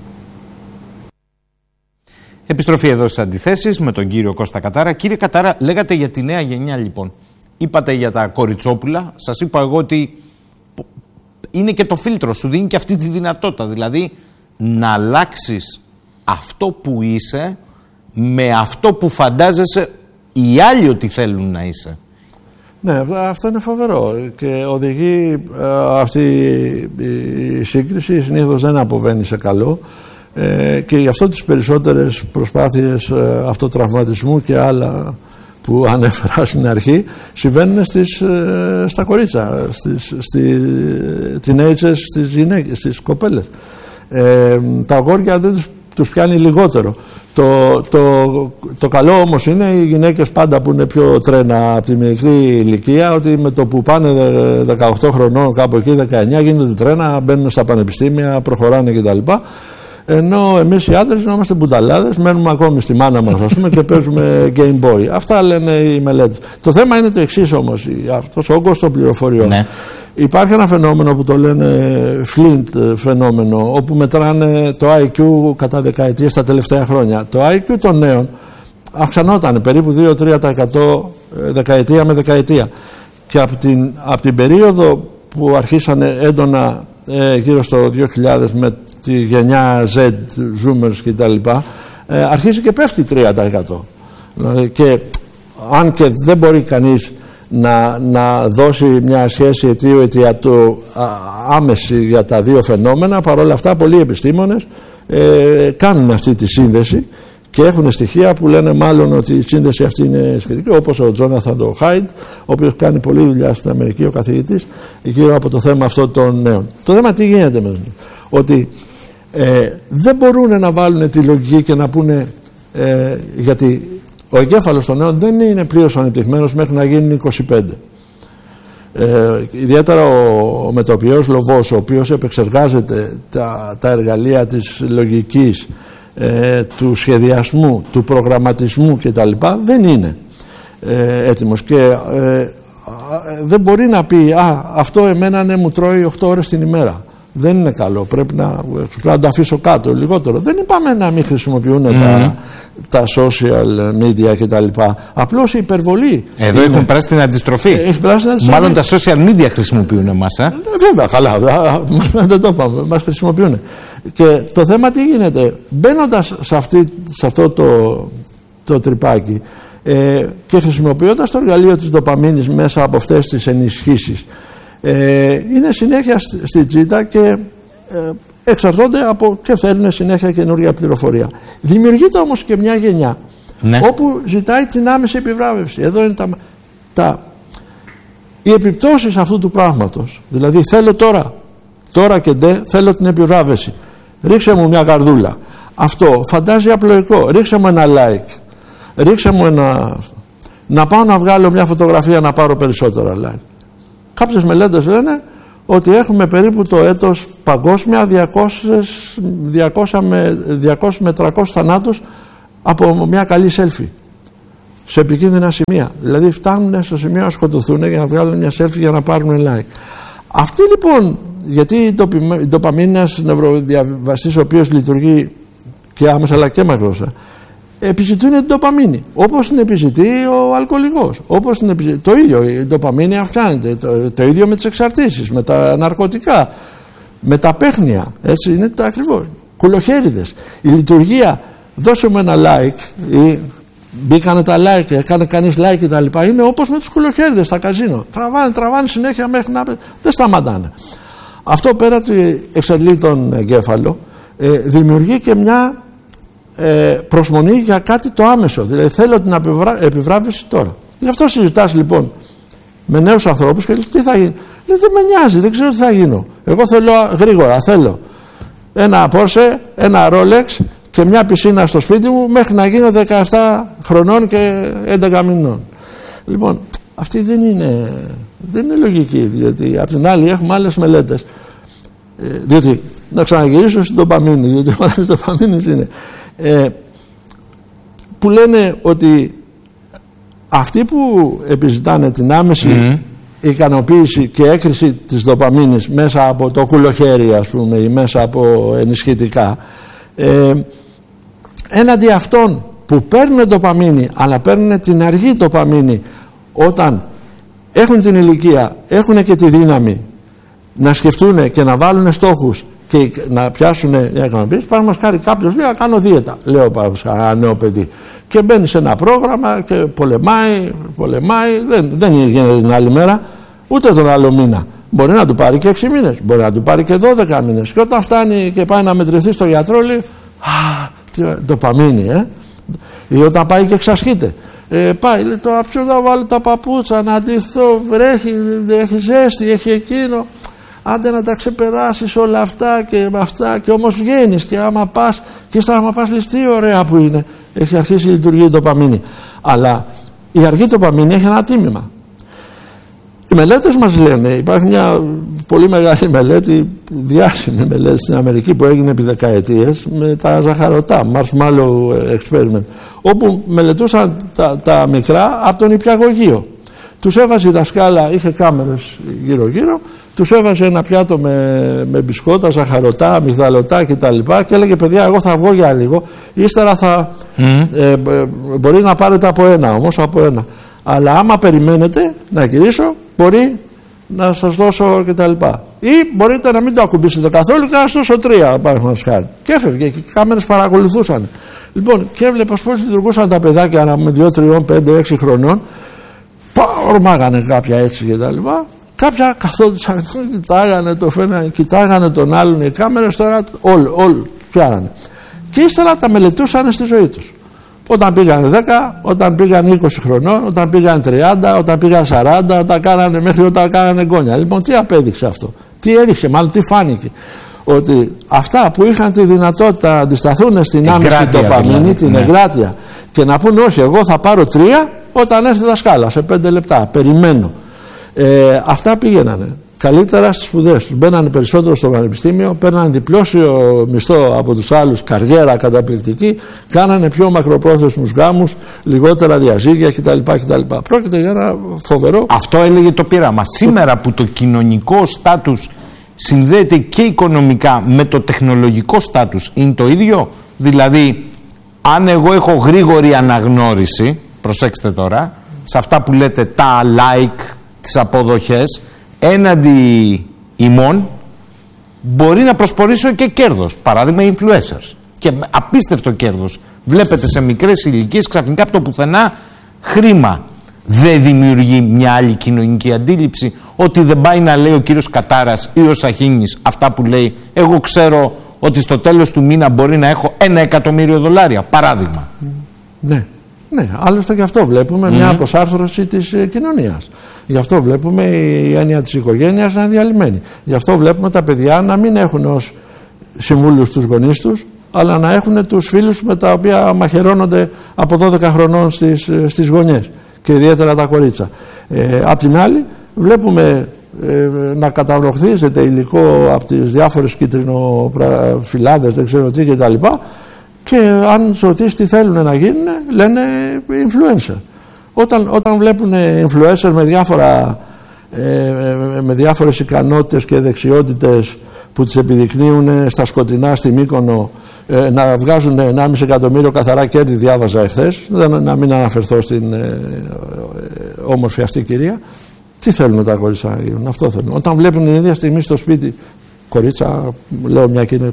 Επιστροφή εδώ στις αντιθέσεις με τον κύριο Κώστα Κατάρα. Κύριε Κατάρα, λέγατε για τη νέα γενιά λοιπόν. Είπατε για τα κοριτσόπουλα. Σας είπα εγώ ότι είναι και το φίλτρο, σου δίνει και αυτή τη δυνατότητα. Δηλαδή να αλλάξεις αυτό που είσαι με αυτό που φαντάζεσαι οι άλλοι ότι θέλουν να είσαι. Ναι, αυτό είναι φοβερό και οδηγεί ε, αυτή η σύγκριση συνήθως δεν αποβαίνει σε καλό. Ε, και γι' αυτό τις περισσότερες προσπάθειες ε, αυτοτραυματισμού και άλλα που ανέφερα στην αρχή συμβαίνουν στις, ε, στα κορίτσα, στις, στις teenagers, στις γυναίκες, στις κοπέλες. Ε, τα αγόρια δεν τους, τους πιάνει λιγότερο. Το, το, το καλό όμως είναι οι γυναίκες πάντα που είναι πιο τρένα από τη μικρή ηλικία, ότι με το που πάνε δεκαοκτώ χρονών, κάπου εκεί δεκαεννιά, γίνονται τρένα, μπαίνουν στα πανεπιστήμια, προχωράνε κτλ. Ενώ εμείς οι άντρες είμαστε μπουταλάδες, μένουμε ακόμη στη μάνα μας, ας πούμε, και παίζουμε Game Boy. Αυτά λένε οι μελέτες. Το θέμα είναι το εξής όμως, αυτός ο όγκος των πληροφοριών. Ναι. Υπάρχει ένα φαινόμενο που το λένε Flint φαινόμενο, όπου μετράνε το άι κιου κατά δεκαετίες τα τελευταία χρόνια. Το άι κιου των νέων αυξανόταν περίπου δύο με τρία τοις εκατό δεκαετία με δεκαετία. Και από την, από την περίοδο που αρχίσανε έντονα ε, γύρω στο δύο χιλιάδες με τη γενιά Z, Zoomers κτλ, ε, αρχίζει και πέφτει τρία τοις εκατό. Δηλαδή, και αν και δεν μπορεί κανείς να, να δώσει μια σχέση αιτίου-αιτιατού άμεση για τα δύο φαινόμενα, παρόλα αυτά πολλοί επιστήμονες ε, κάνουν αυτή τη σύνδεση και έχουν στοιχεία που λένε μάλλον ότι η σύνδεση αυτή είναι σχετική, όπως ο Τζόναθαν Χάιντ, ο οποίος κάνει πολλή δουλειά στην Αμερική, ο καθηγητής, γύρω από το θέμα αυτό των νέων. Το θέμα τι γίνεται με αυτό, ότι ε, δεν μπορούν να βάλουν τη λογική και να πούνε, ε, γιατί ο εγκέφαλος των νέων δεν είναι πλήρως ανεπτυγμένος μέχρι να γίνουν είκοσι πέντε. Ε, ιδιαίτερα ο, ο μετοπιός λοβός, ο οποίος επεξεργάζεται τα, τα εργαλεία της λογικής, ε, του σχεδιασμού, του προγραμματισμού κτλ, δεν είναι ε, έτοιμος και ε, δεν μπορεί να πει «Α, αυτό εμένα ναι, μου τρώει οκτώ ώρες την ημέρα». Δεν είναι καλό, πρέπει να, πρέπει να το αφήσω κάτω λιγότερο. Δεν είπαμε να μην χρησιμοποιούν mm. τα, τα social media κτλ. Απλώς η υπερβολή. Εδώ είναι, έχουν περάσει την αντιστροφή. Έχει περάσει την αντιστροφή. Μάλλον τα social media χρησιμοποιούν εμάς. Ε? Βέβαια, καλά, δεν το είπαμε, μας χρησιμοποιούν. Και το θέμα τι γίνεται, μπαίνοντας σε, αυτή, σε αυτό το, το τρυπάκι ε, και χρησιμοποιώντας το εργαλείο της ντοπαμίνης μέσα από αυτές τις ενισχύσεις, Ε, είναι συνέχεια στη τζίτα και ε, εξαρτώνται από και θέλουν συνέχεια καινούργια πληροφορία. Δημιουργείται όμως και μια γενιά ναι. όπου ζητάει την άμεση επιβράβευση. Εδώ είναι τα, τα, οι επιπτώσεις αυτού του πράγματος. Δηλαδή θέλω τώρα, τώρα και ντε θέλω την επιβράβευση. Ρίξε μου μια καρδούλα. Αυτό φαντάζει απλοϊκό. Ρίξε μου ένα like. Ρίξε μου ένα... Να πάω να βγάλω μια φωτογραφία να πάρω περισσότερα like. Κάποιες μελέτες λένε ότι έχουμε περίπου το έτος παγκόσμια διακόσια με τριακόσιους θανάτους από μια καλή selfie σε επικίνδυνα σημεία. Δηλαδή φτάνουν στο σημείο να σκοτωθούν για να βγάλουν μια selfie για να πάρουν like. Αυτή λοιπόν, γιατί η ντοπαμίνη είναι ένας νευροδιαβαστής ο οποίος λειτουργεί και άμεσα αλλά και μακρόσα, επιζητούν την ντοπαμίνη, όπως την επιζητεί ο αλκοολικός, όπως την επιζητεί. Το ίδιο, η ντοπαμίνη αυξάνεται, το, το ίδιο με τις εξαρτήσεις, με τα ναρκωτικά, με τα παίχνια, έτσι είναι τα ακριβώς. Κουλοχέριδες. Η λειτουργία, δώσε μου ένα like ή μπήκανε τα like, έκανε κανείς like και τα λοιπά, είναι όπως με τους κουλοχέριδες στα καζίνο. Τραβάνε, τραβάνε συνέχεια μέχρι να... δεν σταματάνε. Αυτό πέρα του εξαντλεί τον εγκέφαλο, ε, δημιουργεί και μια Ε, προσμονή για κάτι το άμεσο, δηλαδή θέλω την επιβράβευση τώρα. Γι' αυτό συζητάς λοιπόν με νέους ανθρώπους και λες τι θα γίνει. Λέει, δεν με νοιάζει, δεν ξέρω τι θα γίνω. Εγώ θέλω γρήγορα, θέλω ένα Porsche, ένα Rolex και μια πισίνα στο σπίτι μου μέχρι να γίνω δεκαεπτά χρονών και έντεκα μηνών. Λοιπόν, αυτή δεν είναι, δεν είναι λογική, διότι απ' την άλλη έχουμε άλλες μελέτες. Ε, διότι να ξαναγυρίσω στην ντοπαμίνη, διότι όλα τις ντοπαμίνες είναι Ε, που λένε ότι αυτοί που επιζητάνε την άμεση mm. ικανοποίηση και έκρηση της ντοπαμίνης μέσα από το κουλοχέρι, ας πούμε, ή μέσα από ενισχυτικά, ε, έναντι αυτών που παίρνουν ντοπαμίνη αλλά παίρνουν την αργή ντοπαμίνη όταν έχουν την ηλικία, έχουν και τη δύναμη να σκεφτούν και να βάλουν στόχους και να πιάσουν μια ικανοποίηση. Παραδείγματος χάρη, κάποιος λέει: κάνω δίαιτα. Λέω παραδείγματος χάρη, ένα νέο παιδί. Και μπαίνει σε ένα πρόγραμμα και πολεμάει, πολεμάει. Δεν, δεν γίνεται την άλλη μέρα, ούτε τον άλλο μήνα. Μπορεί να του πάρει και έξι μήνες, μπορεί να του πάρει και δώδεκα μήνες. Και όταν φτάνει και πάει να μετρηθεί στο γιατρό, λέει: α, ντοπαμίνη, ε. Ή όταν πάει και εξασχείται. Ε, πάει, λέει: τώρα ποιο να βάλω τα παπούτσα, να ντυθώ, βρέχει, έχει ζέστη, έχει εκείνο. Άντε να τα ξεπεράσεις όλα αυτά και με αυτά, και όμως βγαίνεις και άμα πας και ύστερα άμα πας λες τι ωραία που είναι, έχει αρχίσει η λειτουργία η ντοπαμίνη. Αλλά η αργή ντοπαμίνη έχει ένα τίμημα. Οι μελέτες μας λένε, υπάρχει μια πολύ μεγάλη μελέτη, διάσημη μελέτη στην Αμερική που έγινε επί δεκαετίες με τα ζαχαρωτά, marshmallow experiment, όπου μελετούσαν τα, τα μικρά από τον νηπιαγωγείο. Τους έβαζε η δασκάλα, είχε κάμερες γύρω γύρω, τους έβαζε ένα πιάτο με, με μπισκότα, ζαχαρωτά, αμυγδαλωτά κτλ. Και έλεγε: παιδιά, εγώ θα βγω για λίγο. Ύστερα θα. Mm. Ε, μπορεί να πάρετε από ένα όμως, από ένα. Αλλά άμα περιμένετε να γυρίσω, μπορεί να σας δώσω κτλ. Ή μπορείτε να μην το ακουμπήσετε καθόλου και να σας δώσω τρία. Χάρη. Και έφευγε και οι κάμερες παρακολουθούσαν. Λοιπόν, και έβλεπα πώς λειτουργούσαν τα παιδάκια με δύο, τρία, πέντε, έξι χρονών. Ορμάγανε κάποια έτσι κτλ. Κάποια καθόντουσαν, κοιτάγανε το φαίνανε, κοιτάγανε τον άλλον, οι κάμερες τώρα όλοι, όλοι πιάνανε. Και ύστερα τα μελετούσαν στη ζωή τους. Όταν πήγαν δέκα, όταν πήγαν είκοσι χρονών, όταν πήγαν τριάντα, όταν πήγαν σαράντα, όταν κάνανε, μέχρι όταν κάνανε γκόνια. Λοιπόν, τι απέδειξε αυτό, τι έδειξε, μάλλον τι φάνηκε. Ότι αυτά που είχαν τη δυνατότητα να αντισταθούν στην άμεση ντοπαμίνη, δηλαδή, την ναι. εγκράτεια, και να πούνε όχι, εγώ θα πάρω τρία όταν έρθει η δασκάλα σε πέντε λεπτά, περιμένω. Ε, αυτά πήγαινανε καλύτερα στις σπουδές τους, μπαίνανε περισσότερο στο πανεπιστήμιο, παίρνανε διπλώσιο μισθό από τους άλλους, καριέρα καταπληκτική, κάνανε πιο μακροπρόθεσμους γάμους, λιγότερα διαζύγια κτλ. κτλ. Πρόκειται για ένα φοβερό. Αυτό έλεγε το πείραμα. Σήμερα που το κοινωνικό στάτους συνδέεται και οικονομικά με το τεχνολογικό στάτους, είναι το ίδιο. Δηλαδή, αν εγώ έχω γρήγορη αναγνώριση, προσέξτε τώρα, σε αυτά που λέτε τα like, τις αποδοχές, έναντι ημών μπορεί να προσπορήσω και κέρδος. Παράδειγμα, influencers. Και απίστευτο κέρδος. Βλέπετε σε μικρές ηλικίες ξαφνικά από το πουθενά χρήμα. Δεν δημιουργεί μια άλλη κοινωνική αντίληψη, ότι δεν πάει να λέει ο κύριος Κατάρας ή ο Σαχίνης αυτά που λέει. Εγώ ξέρω ότι στο τέλος του μήνα μπορεί να έχω ένα εκατομμύριο δολάρια. Παράδειγμα. Ναι. Ναι, άλλωστε γι' αυτό βλέπουμε mm. μια προσάρθρωση της ε, κοινωνίας. Γι' αυτό βλέπουμε η έννοια της οικογένειας να είναι διαλυμένη. Γι' αυτό βλέπουμε τα παιδιά να μην έχουν ως συμβούλους τους γονείς τους, αλλά να έχουν τους φίλους με τα οποία μαχαιρώνονται από δώδεκα χρονών στις, στις γωνιές, και ιδιαίτερα τα κορίτσια. Ε, απ' την άλλη βλέπουμε ε, να καταβροχθίζεται υλικό από τις διάφορες κίτρινοφυλάδες, δεν ξέρω τι κτλ. Και αν τους ρωτήσεις τι θέλουν να γίνουν, λένε influencer. Όταν, όταν βλέπουν influencer με, διάφορα, ε, με διάφορες ικανότητες και δεξιότητες που τις επιδεικνύουν στα σκοτεινά στη Μύκονο, ε, να βγάζουν ενάμιση εκατομμύριο καθαρά κέρδη, διάβαζα εχθές, να μην αναφερθώ στην ε, ε, όμορφη αυτή κυρία, τι θέλουν τα κορίτσια να γίνουν? Αυτό θέλουν. Όταν βλέπουν την ίδια στιγμή στο σπίτι, κορίτσα, λέω μια κοινή,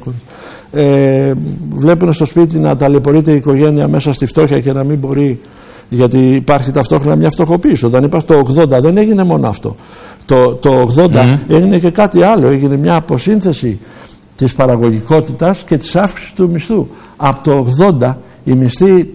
ε, βλέπουν στο σπίτι να ταλαιπωρείται η οικογένεια μέσα στη φτώχεια και να μην μπορεί, γιατί υπάρχει ταυτόχρονα μια φτωχοποίηση. Όταν είπα το ογδόντα δεν έγινε μόνο αυτό. Το, το ογδόντα mm. έγινε και κάτι άλλο. Έγινε μια αποσύνθεση της παραγωγικότητας και της αύξησης του μισθού. Από το ογδόντα οι μισθοί,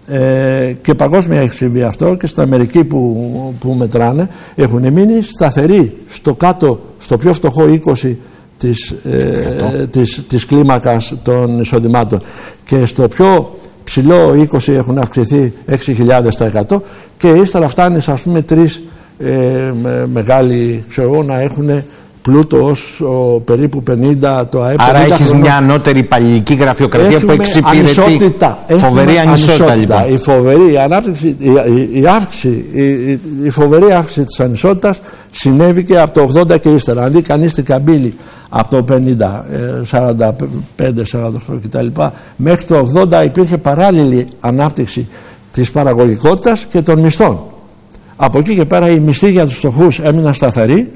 ε, και παγκόσμια έχει συμβεί αυτό, και στην Αμερική που, που μετράνε, έχουν μείνει σταθεροί στο κάτω, στο πιο φτωχό είκοσι της, ε, της, της κλίμακας των εισοδημάτων, και στο πιο ψηλό είκοσι έχουν αυξηθεί έξι χιλιάδες τοις εκατό, και ύστερα φτάνει, ας πούμε, τρεις ε, με, μεγάλοι, ξέρω, να έχουν πλούτο ως ο, περίπου πενήντα το ΑΕΠ. Άρα έχεις μια ανώτερη παλαιτική γραφειοκρατία. Έχουμε που εξυπηρετεί ανισότητα. Φοβερή ανισότητα, λοιπόν. Η φοβερή ανάπτυξη, η, η, η, αύξηση, η, η, η φοβερή αύξηση της ανισότητας συνέβη και από το ογδόντα και ύστερα. Αν δει κανείς την καμπύλη από το πενήντα, σαράντα πέντε, σαράντα οκτώ κτλ. Μέχρι το ογδόντα υπήρχε παράλληλη ανάπτυξη της παραγωγικότητας και των μισθών. Από εκεί και πέρα οι μισθοί για τους φτωχούς έμειναν σταθεροί,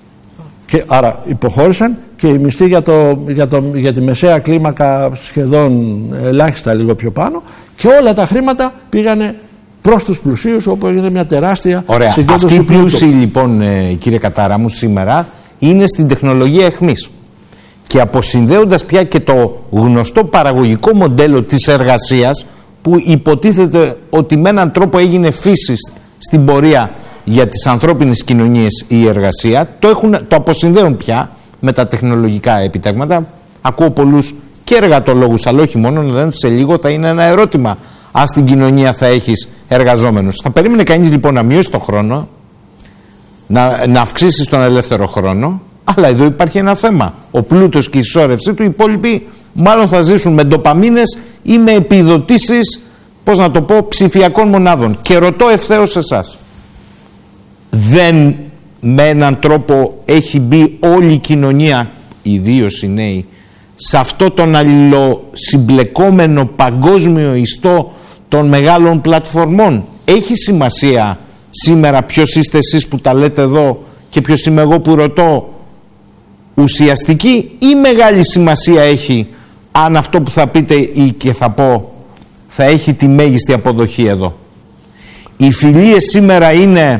και άρα υποχώρησαν, και οι μισθοί για, το, για, το, για τη μεσαία κλίμακα σχεδόν ελάχιστα λίγο πιο πάνω, και όλα τα χρήματα πήγανε προς τους πλουσίους, όπου έγινε μια τεράστια συγκέντρωση. Αυτή η πλούσιοι, λοιπόν, κύριε Κατάρα μου, σήμερα είναι στην τεχνολογία αιχμής, και αποσυνδέοντας πια και το γνωστό παραγωγικό μοντέλο της εργασίας, που υποτίθεται ότι με έναν τρόπο έγινε φύση στην πορεία για τις ανθρώπινες κοινωνίες η εργασία, το, έχουν, το αποσυνδέουν πια με τα τεχνολογικά επιτεύγματα. Ακούω πολλούς και εργατολόγους, αλλά όχι μόνο, να λένε ότι σε λίγο θα είναι ένα ερώτημα αν στην κοινωνία θα έχεις εργαζόμενους. Θα περίμενε κανείς, λοιπόν, να μειώσει το χρόνο, να, να αυξήσει τον ελεύθερο χρόνο, αλλά εδώ υπάρχει ένα θέμα. Ο πλούτος και η συσσόρευσή του, οι υπόλοιποι μάλλον θα ζήσουν με ντοπαμίνες ή με επιδοτήσεις, πώς να το πω, ψηφιακών μονάδων. Και ρωτώ ευθέως εσάς, δεν με έναν τρόπο έχει μπει όλη η κοινωνία, ιδίως οι νέοι, σε αυτό τον αλληλοσυμπλεκόμενο παγκόσμιο ιστό των μεγάλων πλατφορμών? Έχει σημασία σήμερα ποιος είστε εσείς που τα λέτε εδώ και ποιος είμαι εγώ που ρωτώ, ουσιαστική, ή μεγάλη σημασία έχει αν αυτό που θα πείτε ή και θα πω θα έχει τη μέγιστη αποδοχή εδώ? Οι φιλίες σήμερα είναι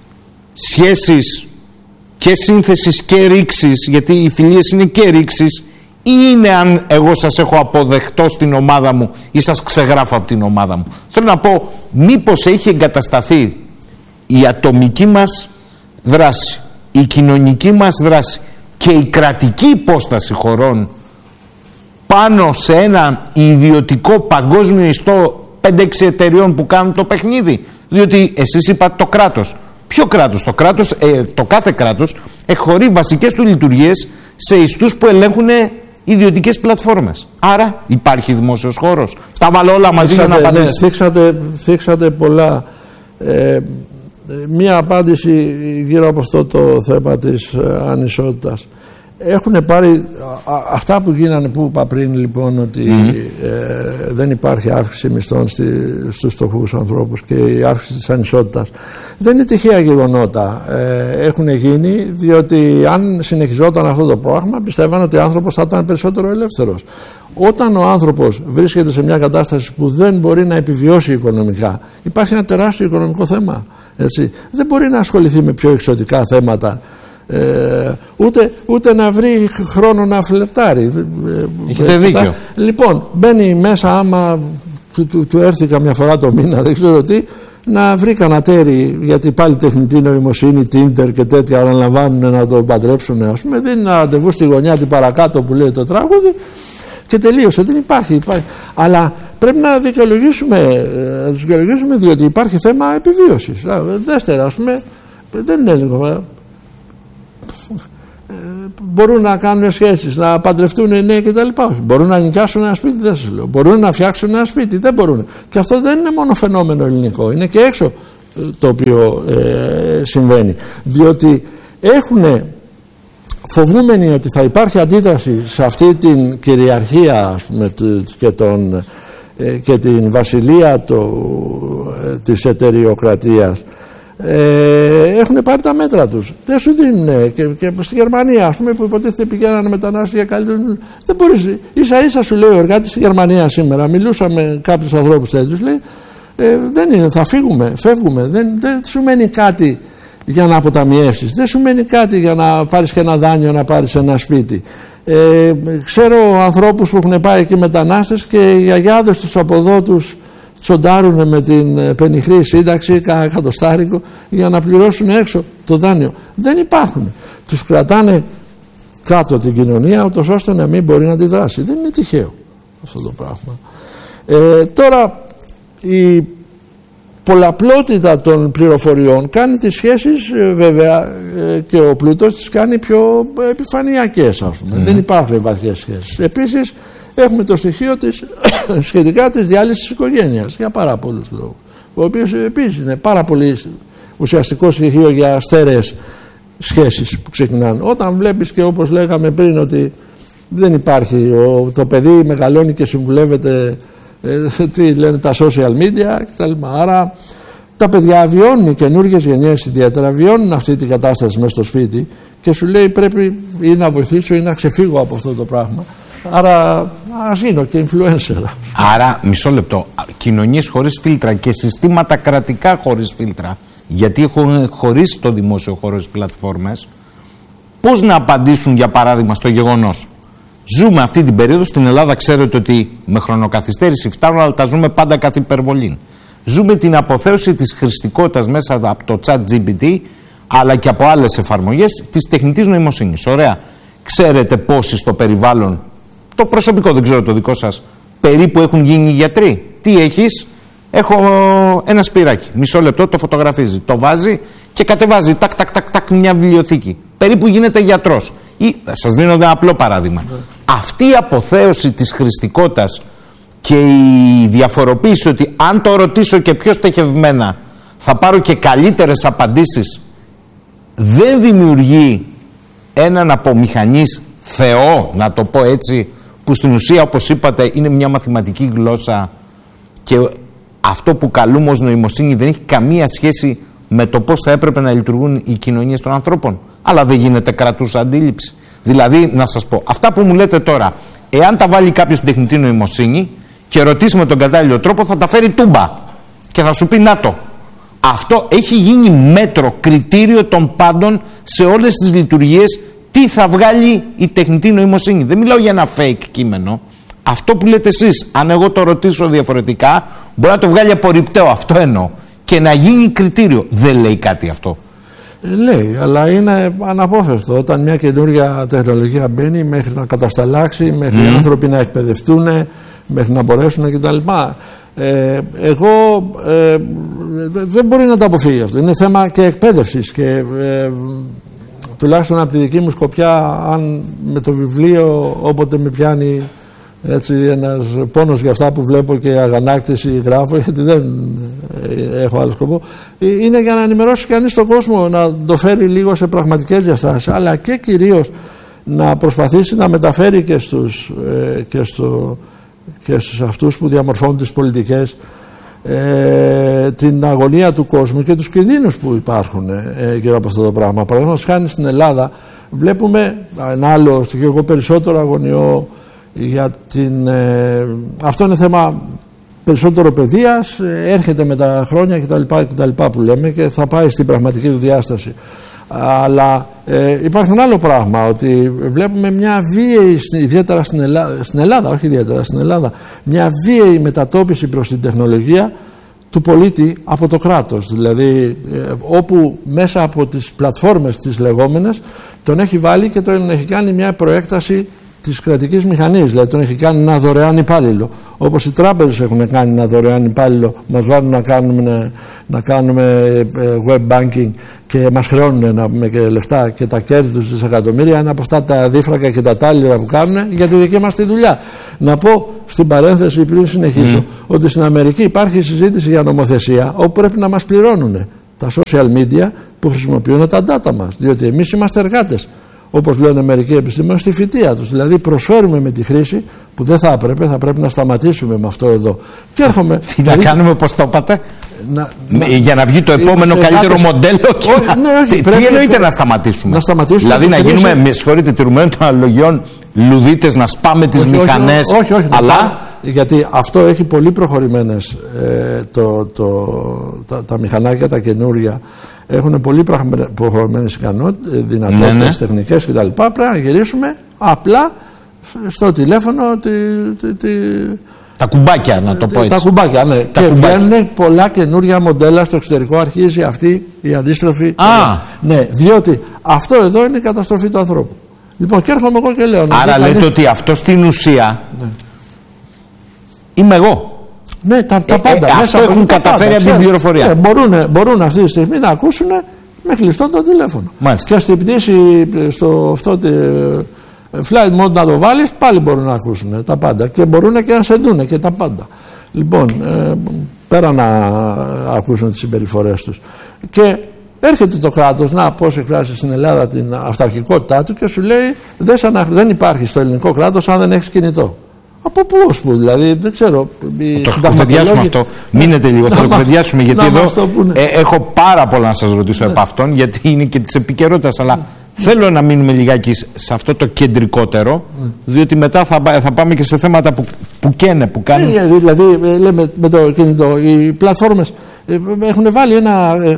σχέσεις και σύνθεσης και ρήξης, γιατί οι φιλίες είναι και ρήξης, ή είναι αν εγώ σας έχω αποδεχτώ στην ομάδα μου ή σας ξεγράφω από την ομάδα μου? Θέλω να πω, μήπως έχει εγκατασταθεί η ατομική μας δράση, η κοινωνική μας δράση και η κρατική υπόσταση χωρών πάνω σε ένα ιδιωτικό παγκόσμιο ιστό πέντε έξι εταιριών που κάνουν το παιχνίδι? Διότι εσείς είπατε το κράτος. Ποιο κράτος? Το κράτος, ε, το κάθε κράτος εκχωρεί βασικές του λειτουργίες σε ιστούς που ελέγχουν ιδιωτικές πλατφόρμες. Άρα υπάρχει δημόσιος χώρος. Τα βάλω όλα μαζί για να απαντήσω. Ναι, θίξατε, θίξατε πολλά. Ε, μία απάντηση γύρω από αυτό το θέμα της ανισότητας. Έχουν πάρει α, αυτά που γίνανε, που είπα πριν, λοιπόν, ότι mm-hmm. ε, δεν υπάρχει αύξηση μισθών στη, στους φτωχούς ανθρώπους και η αύξηση της ανισότητας. Δεν είναι τυχαία γεγονότα. Ε, έχουν γίνει διότι αν συνεχιζόταν αυτό το πρόγραμμα, πιστεύαν ότι ο άνθρωπος θα ήταν περισσότερο ελεύθερος. Όταν ο άνθρωπος βρίσκεται σε μια κατάσταση που δεν μπορεί να επιβιώσει οικονομικά, υπάρχει ένα τεράστιο οικονομικό θέμα. Έτσι. Δεν μπορεί να ασχοληθεί με πιο εξωτικά θέματα. Ε, ούτε, ούτε να βρει χρόνο να φλερτάρει. Έχετε δίκιο. Λοιπόν, μπαίνει μέσα, άμα του, του, του έρθει καμιά φορά το μήνα, δεν ξέρω τι, να βρει κανένα τέρι, γιατί πάλι τεχνητή νοημοσύνη, Tinder και τέτοια αναλαμβάνουν να το παντρέψουν, ας πούμε, δίνει ένα ραντεβού στη γωνιά την παρακάτω που λέει το τραγούδι και τελείωσε. Δεν υπάρχει, υπάρχει. Αλλά πρέπει να δικαιολογήσουμε, να τους δικαιολογήσουμε, διότι υπάρχει θέμα επιβίωσης. Δεύτερα, ας πούμε, δεν είναι λίγο. ε, μπορούν να κάνουν σχέσεις, να παντρευτούν οι νέοι κτλ. Μπορούν να νοικιάσουν ένα σπίτι, δεν σας λέω. Μπορούν να φτιάξουν ένα σπίτι, δεν μπορούν. Και αυτό δεν είναι μόνο φαινόμενο ελληνικό, είναι και έξω το οποίο ε, συμβαίνει. Διότι έχουν φοβούμενοι ότι θα υπάρχει αντίδραση σε αυτή την κυριαρχία, ας πούμε, και, τον, ε, και την βασιλεία το, ε, της εταιρειοκρατίας, ε, έχουν πάρει τα μέτρα τους. Δεν σου δίνουν. Και, και στη Γερμανία, ας πούμε, που υποτίθεται πηγαίνανε μετανάστες για καλύτερο, δεν μπορείς. Ίσα ίσα σου λέει ο εργάτης στη Γερμανία σήμερα, μιλούσα με κάποιους ανθρώπους τέτοιους, λέει, ε, δεν είναι, θα φύγουμε, φεύγουμε, δεν, δεν σου μένει κάτι για να αποταμιεύσεις, δεν σου μένει κάτι για να πάρεις και ένα δάνειο, να πάρεις ένα σπίτι. Ε, ξέρω ανθρώπους που έχουν πάει εκεί μετανάστες και οι αγιάδες τους από εδώ τους τσοντάρουν με την πενιχρή σύνταξη, κάνα εκατοστάρικο, για να πληρώσουν έξω το δάνειο. Δεν υπάρχουν. Τους κρατάνε κάτω την κοινωνία, ούτως ώστε να μην μπορεί να αντιδράσει. Δεν είναι τυχαίο αυτό το πράγμα. Ε, τώρα η πολλαπλότητα των πληροφοριών κάνει τις σχέσεις, βέβαια, και ο πλούτος τις κάνει πιο επιφανειακές, ας πούμε. Mm. Δεν υπάρχουν βαθιές σχέσεις. Επίσης έχουμε το στοιχείο της σχετικά της διάλυσης της οικογένειας για πάρα πολλούς λόγους, ο οποίος επίσης είναι πάρα πολύ ουσιαστικό στοιχείο για στέρεες σχέσεις που ξεκινάνε. Όταν βλέπεις, και όπως λέγαμε πριν, ότι δεν υπάρχει, ο, το παιδί μεγαλώνει και συμβουλεύεται, ε, τι λένε τα social media κτλ. Άρα τα παιδιά βιώνουν, οι καινούργιες γενιές ιδιαίτερα βιώνουν αυτή την κατάσταση μέσα στο σπίτι και σου λέει πρέπει ή να βοηθήσω ή να ξεφύγω από αυτό το πράγμα. Άρα ας γίνω και influencer. Άρα, μισό λεπτό, κοινωνίες χωρίς φίλτρα και συστήματα κρατικά χωρίς φίλτρα, γιατί έχουν χωρίσει το δημόσιο χώρο στις πλατφόρμες, πώς να απαντήσουν, για παράδειγμα, στο γεγονός? Ζούμε αυτή την περίοδο στην Ελλάδα, ξέρετε ότι με χρονοκαθυστέρηση φτάνουν, αλλά τα ζούμε πάντα καθ' υπερβολή. Ζούμε την αποθέωση της χρηστικότητας μέσα από το chat τζι πι τι, αλλά και από άλλες εφαρμογές της τεχνητής νοημοσύνης. Ωραία. Ξέρετε πόσοι στο περιβάλλον, το προσωπικό, δεν ξέρω το δικό σας, περίπου έχουν γίνει γιατροί? Τι έχεις? Έχω ένα σπυράκι. Μισό λεπτό, το φωτογραφίζει, το βάζει και κατεβάζει τάκ, τάκ, τάκ, τάκ, μια βιβλιοθήκη. Περίπου γίνεται γιατρός. Ή, σας δίνω ένα απλό παράδειγμα. Mm. Αυτή η αποθέωση της χρηστικότητας και η διαφοροποίηση ότι αν το ρωτήσω και πιο στοχευμένα θα πάρω και καλύτερες απαντήσεις, δεν δημιουργεί έναν από μηχανής Θεό, να το πω έτσι, που στην ουσία, όπως είπατε, είναι μια μαθηματική γλώσσα και αυτό που καλούμε ως νοημοσύνη δεν έχει καμία σχέση με το πώς θα έπρεπε να λειτουργούν οι κοινωνίες των ανθρώπων, αλλά δεν γίνεται κρατούσα αντίληψη. Δηλαδή, να σας πω, αυτά που μου λέτε τώρα, εάν τα βάλει κάποιος στην τεχνητή νοημοσύνη και ρωτήσει με τον κατάλληλο τρόπο, θα τα φέρει τούμπα και θα σου πει να το. Αυτό έχει γίνει μέτρο, κριτήριο των πάντων σε όλες τις λειτουργίες. Τι θα βγάλει η τεχνητή νοημοσύνη? Δεν μιλάω για ένα fake κείμενο. Αυτό που λέτε εσείς, αν εγώ το ρωτήσω διαφορετικά, μπορεί να το βγάλει απορριπταίο. Αυτό εννοώ. Και να γίνει κριτήριο. Δεν λέει κάτι αυτό? Ε, λέει, αλλά είναι αναπόφευκτο. Όταν μια καινούργια τεχνολογία μπαίνει, μέχρι να κατασταλάξει, μέχρι mm. οι άνθρωποι να εκπαιδευτούν, μέχρι να μπορέσουν κτλ. Ε, εγώ ε, δεν μπορεί να το αποφύγει αυτό. Είναι θέμα και εκπαίδευσης και ε, τουλάχιστον από τη δική μου σκοπιά, αν με το βιβλίο όποτε με πιάνει έτσι ένας πόνος για αυτά που βλέπω και αγανάκτηση γράφω, γιατί δεν έχω άλλο σκοπό, είναι για να ενημερώσει κανείς τον κόσμο, να το φέρει λίγο σε πραγματικές διαστάσεις, αλλά και κυρίως να προσπαθήσει να μεταφέρει και στους, και στο, και στους αυτούς που διαμορφώνουν τις πολιτικές Ε, την αγωνία του κόσμου και τους κινδύνους που υπάρχουν ε, γύρω από αυτό το πράγμα. Παραδείγματος χάρη στην Ελλάδα βλέπουμε ένα άλλο στοιχείο, εγώ περισσότερο αγωνιώ για την ε, αυτό είναι θέμα περισσότερο παιδείας, ε, έρχεται με τα χρόνια κτλ που λέμε και θα πάει στην πραγματική του διάσταση, αλλά ε, υπάρχει ένα άλλο πράγμα, ότι βλέπουμε μια βίαιη, ιδιαίτερα στην Ελλάδα, στην Ελλάδα, όχι ιδιαίτερα στην Ελλάδα, μια βίαιη μετατόπιση προς την τεχνολογία του πολίτη από το κράτος. Δηλαδή ε, όπου μέσα από τις πλατφόρμες τις λεγόμενες τον έχει βάλει και τον έχει κάνει μια προέκταση της κρατικής μηχανής, δηλαδή τον έχει κάνει ένα δωρεάν υπάλληλο, όπως οι τράπεζες έχουν κάνει ένα δωρεάν υπάλληλο, μας βάλουν να κάνουμε, να κάνουμε web banking και μας χρεώνουν να πούμε και λεφτά και τα κέρδη τους δισεκατομμύρια είναι από αυτά τα δίφρακα και τα τάλιρα που κάνουν για τη δική μας τη δουλειά. Να πω στην παρένθεση πριν συνεχίσω mm. ότι στην Αμερική υπάρχει συζήτηση για νομοθεσία όπου πρέπει να μας πληρώνουν τα social media που χρησιμοποιούν τα data μας, διότι εμείς είμαστε εργάτες, όπως λένε μερικοί επιστήμονες, στη φυτεία τους. Δηλαδή προσφέρουμε με τη χρήση που δεν θα έπρεπε, θα πρέπει να σταματήσουμε με αυτό εδώ. Και έρχομαι. Τι δηλαδή, να κάνουμε, πώς το είπατε, να, να, για να βγει το επόμενο καλύτερο εργάτες, μοντέλο. Και ό, να, ναι, όχι, τι, τι εννοείται να σταματήσουμε. Να σταματήσουμε δηλαδή να γίνουμε, με συγχωρείτε, τηρουμένων των αναλογιών, λουδίτες, να σπάμε τις μηχανές. Όχι, όχι, όχι, αλλά. Γιατί αυτό έχει πολύ προχωρημένες ε, το, το, τα, τα μηχανάκια, τα καινούρια έχουν πολύ προχωρημένες ικανότητες, δυνατότητες, ναι, ναι. τεχνικές κτλ. Πρέπει να γυρίσουμε απλά στο τηλέφωνο τη, τη, τη, τα κουμπάκια, να το πω έτσι. Τα κουμπάκια, ναι. Τα και κουμπάκια. Βγαίνουν πολλά καινούρια μοντέλα στο εξωτερικό, αρχίζει αυτή η αντίστροφη. Α. Ναι, διότι αυτό εδώ είναι η καταστροφή του ανθρώπου. Λοιπόν, και έρχομαι εγώ και λέω. Άρα λέτε κανείς... ότι αυτό στην ουσία ναι. είμαι εγώ. Ναι, τα, τα πάντα. Ε, ε, αυτό έχουν καταφέρει από την πληροφορία. Ναι, μπορούν, μπορούν αυτή τη στιγμή να ακούσουν με κλειστό το τηλέφωνο. Μάλιστα. Και στην πτήση, στο αυτό το flight mode να το βάλεις, πάλι μπορούν να ακούσουν τα πάντα. Και μπορούν και να σε δουν και τα πάντα. Λοιπόν, ε, πέρα να ακούσουν τις συμπεριφορές τους. Και έρχεται το κράτος να πώς εκφράσει στην Ελλάδα την αυταρχικότητά του και σου λέει δεν, δεν υπάρχει στο ελληνικό κράτος αν δεν έχεις κινητό. Από πού ως πού, δηλαδή, δεν ξέρω. Το κουβεντιάσουμε αυτό. Μείνετε λίγο, θα το κουβεντιάσουμε. Γιατί εδώ ε, έχω πάρα πολλά να σας ρωτήσω ναι. επ' αυτόν, γιατί είναι και της επικαιρότητας. Αλλά ναι. θέλω να μείνουμε λιγάκι σε αυτό το κεντρικότερο, ναι. διότι μετά θα, θα πάμε και σε θέματα που, που καίνε, που κάνουν. Ναι, δηλαδή, λέμε με το κινητό, οι πλατφόρμες έχουν βάλει ένα ε, ε,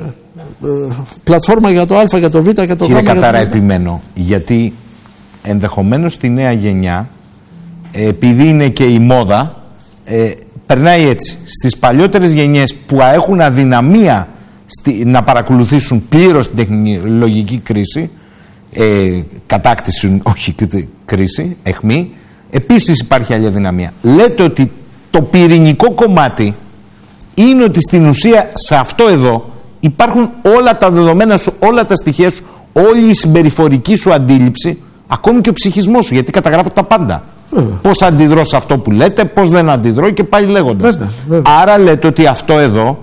πλατφόρμα για το Α, για το Β, για το Γ. Κύριε Κατάρα, επιμένω, γιατί ενδεχομένως στη νέα γενιά, επειδή είναι και η μόδα, ε, περνάει έτσι. Στις παλιότερες γενιές που έχουν αδυναμία στη, να παρακολουθήσουν πλήρως την τεχνολογική κρίση, ε, κατάκτηση, όχι κρίση, αιχμή, επίσης υπάρχει άλλη αδυναμία. Λέτε ότι το πυρηνικό κομμάτι είναι ότι στην ουσία σε αυτό εδώ υπάρχουν όλα τα δεδομένα σου, όλα τα στοιχεία σου, όλη η συμπεριφορική σου αντίληψη, ακόμη και ο ψυχισμός σου, γιατί καταγράφω τα πάντα. Πώς αντιδρώ σε αυτό που λέτε, πώς δεν αντιδρώ και πάει λέγοντας. Βέβαια, βέβαια. Άρα λέτε ότι αυτό εδώ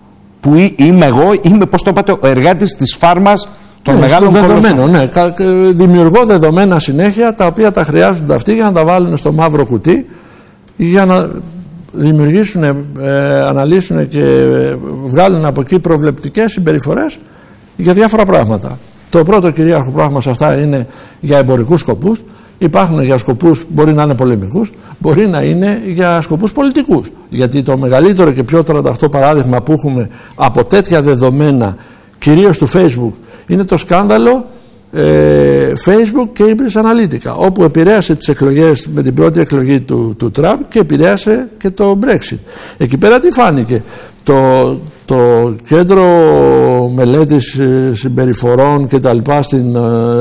που είμαι εγώ, είμαι, πώς το είπατε, ο εργάτης της φάρμας των ναι, μεγάλων δεδομένων. Ναι, δημιουργώ δεδομένα συνέχεια τα οποία τα χρειάζονται αυτοί για να τα βάλουν στο μαύρο κουτί για να δημιουργήσουν, ε, αναλύσουν και βγάλουν από εκεί προβλεπτικές συμπεριφορές για διάφορα πράγματα. Το πρώτο κυρίαρχο πράγμα σε αυτά είναι για εμπορικούς σκοπούς. Υπάρχουν για σκοπούς, μπορεί να είναι πολεμικούς, μπορεί να είναι για σκοπούς πολιτικούς. Γιατί το μεγαλύτερο και πιο τρανταχτό παράδειγμα που έχουμε από τέτοια δεδομένα, κυρίως του Facebook, είναι το σκάνδαλο ε, Facebook Cambridge Analytica, όπου επηρέασε τις εκλογές με την πρώτη εκλογή του, του Τραμπ και επηρέασε και το Brexit. Εκεί πέρα τι φάνηκε? Το, το κέντρο μελέτης συμπεριφορών και τα λοιπά στην,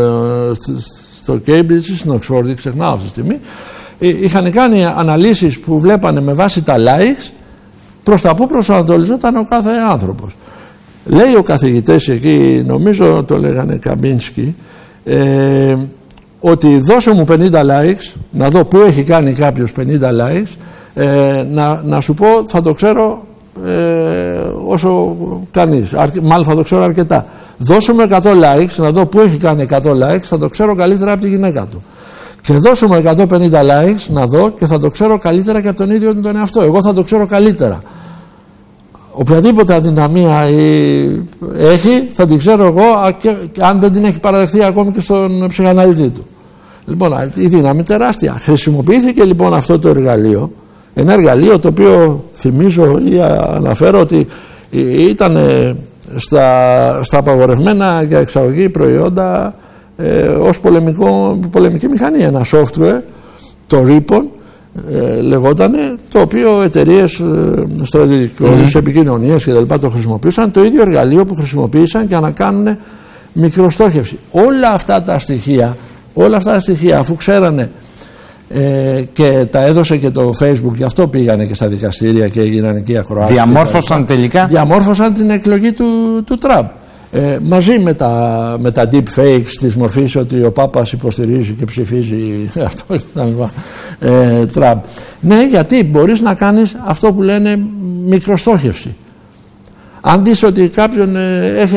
στο Cambridge, στην Οξφόρδη, ξεχνάω αυτή τη στιγμή, είχαν κάνει αναλύσεις που βλέπανε με βάση τα likes προς τα που προσανατολιζόταν ο κάθε άνθρωπος. Λέει ο καθηγητής εκεί, νομίζω το λέγανε Καμπίνσκι, ε, ότι δώσε μου πενήντα likes, να δω πού έχει κάνει κάποιος πενήντα likes, ε, να, να σου πω θα το ξέρω ε, όσο κανείς, αρκε, μάλλον θα το ξέρω αρκετά. Δώσε μου εκατό likes, να δω πού έχει κάνει εκατό likes, θα το ξέρω καλύτερα από τη γυναίκα του. Και δώσε μου εκατόν πενήντα likes, να δω, και θα το ξέρω καλύτερα και από τον ίδιο τον εαυτό. Εγώ θα το ξέρω καλύτερα. Οποιαδήποτε αδυναμία έχει, θα την ξέρω εγώ, και, και αν δεν την έχει παραδεχθεί ακόμη και στον ψυχαναλυτή του. Λοιπόν, η δύναμη τεράστια. Χρησιμοποιήθηκε λοιπόν αυτό το εργαλείο, ένα εργαλείο το οποίο θυμίζω ή αναφέρω ότι ήταν στα, στα απαγορευμένα για εξαγωγή προϊόντα ε, ως πολεμικό, πολεμική μηχανή, ένα software, το Ripon, Ε, λεγότανε, το οποίο εταιρείες ε, στρατιωτικές mm. επικοινωνίες και τα λοιπά το χρησιμοποιούσαν, το ίδιο εργαλείο που χρησιμοποίησαν για να κάνουν μικροστόχευση. Όλα αυτά τα στοιχεία, όλα αυτά τα στοιχεία αφού ξέρανε ε, και τα έδωσε και το Facebook, γι' αυτό πήγανε και στα δικαστήρια και έγιναν εκεί ακροάσεις. Διαμόρφωσαν τελικά. Διαμόρφωσαν την εκλογή του, του Τραμπ. Ε, μαζί με τα, με τα deep fakes της μορφής ότι ο Πάπας υποστηρίζει και ψηφίζει αυτό ε, Τραμπ. Ναι, γιατί μπορείς να κάνεις αυτό που λένε μικροστόχευση. Αν δεις ότι κάποιον ε, έχει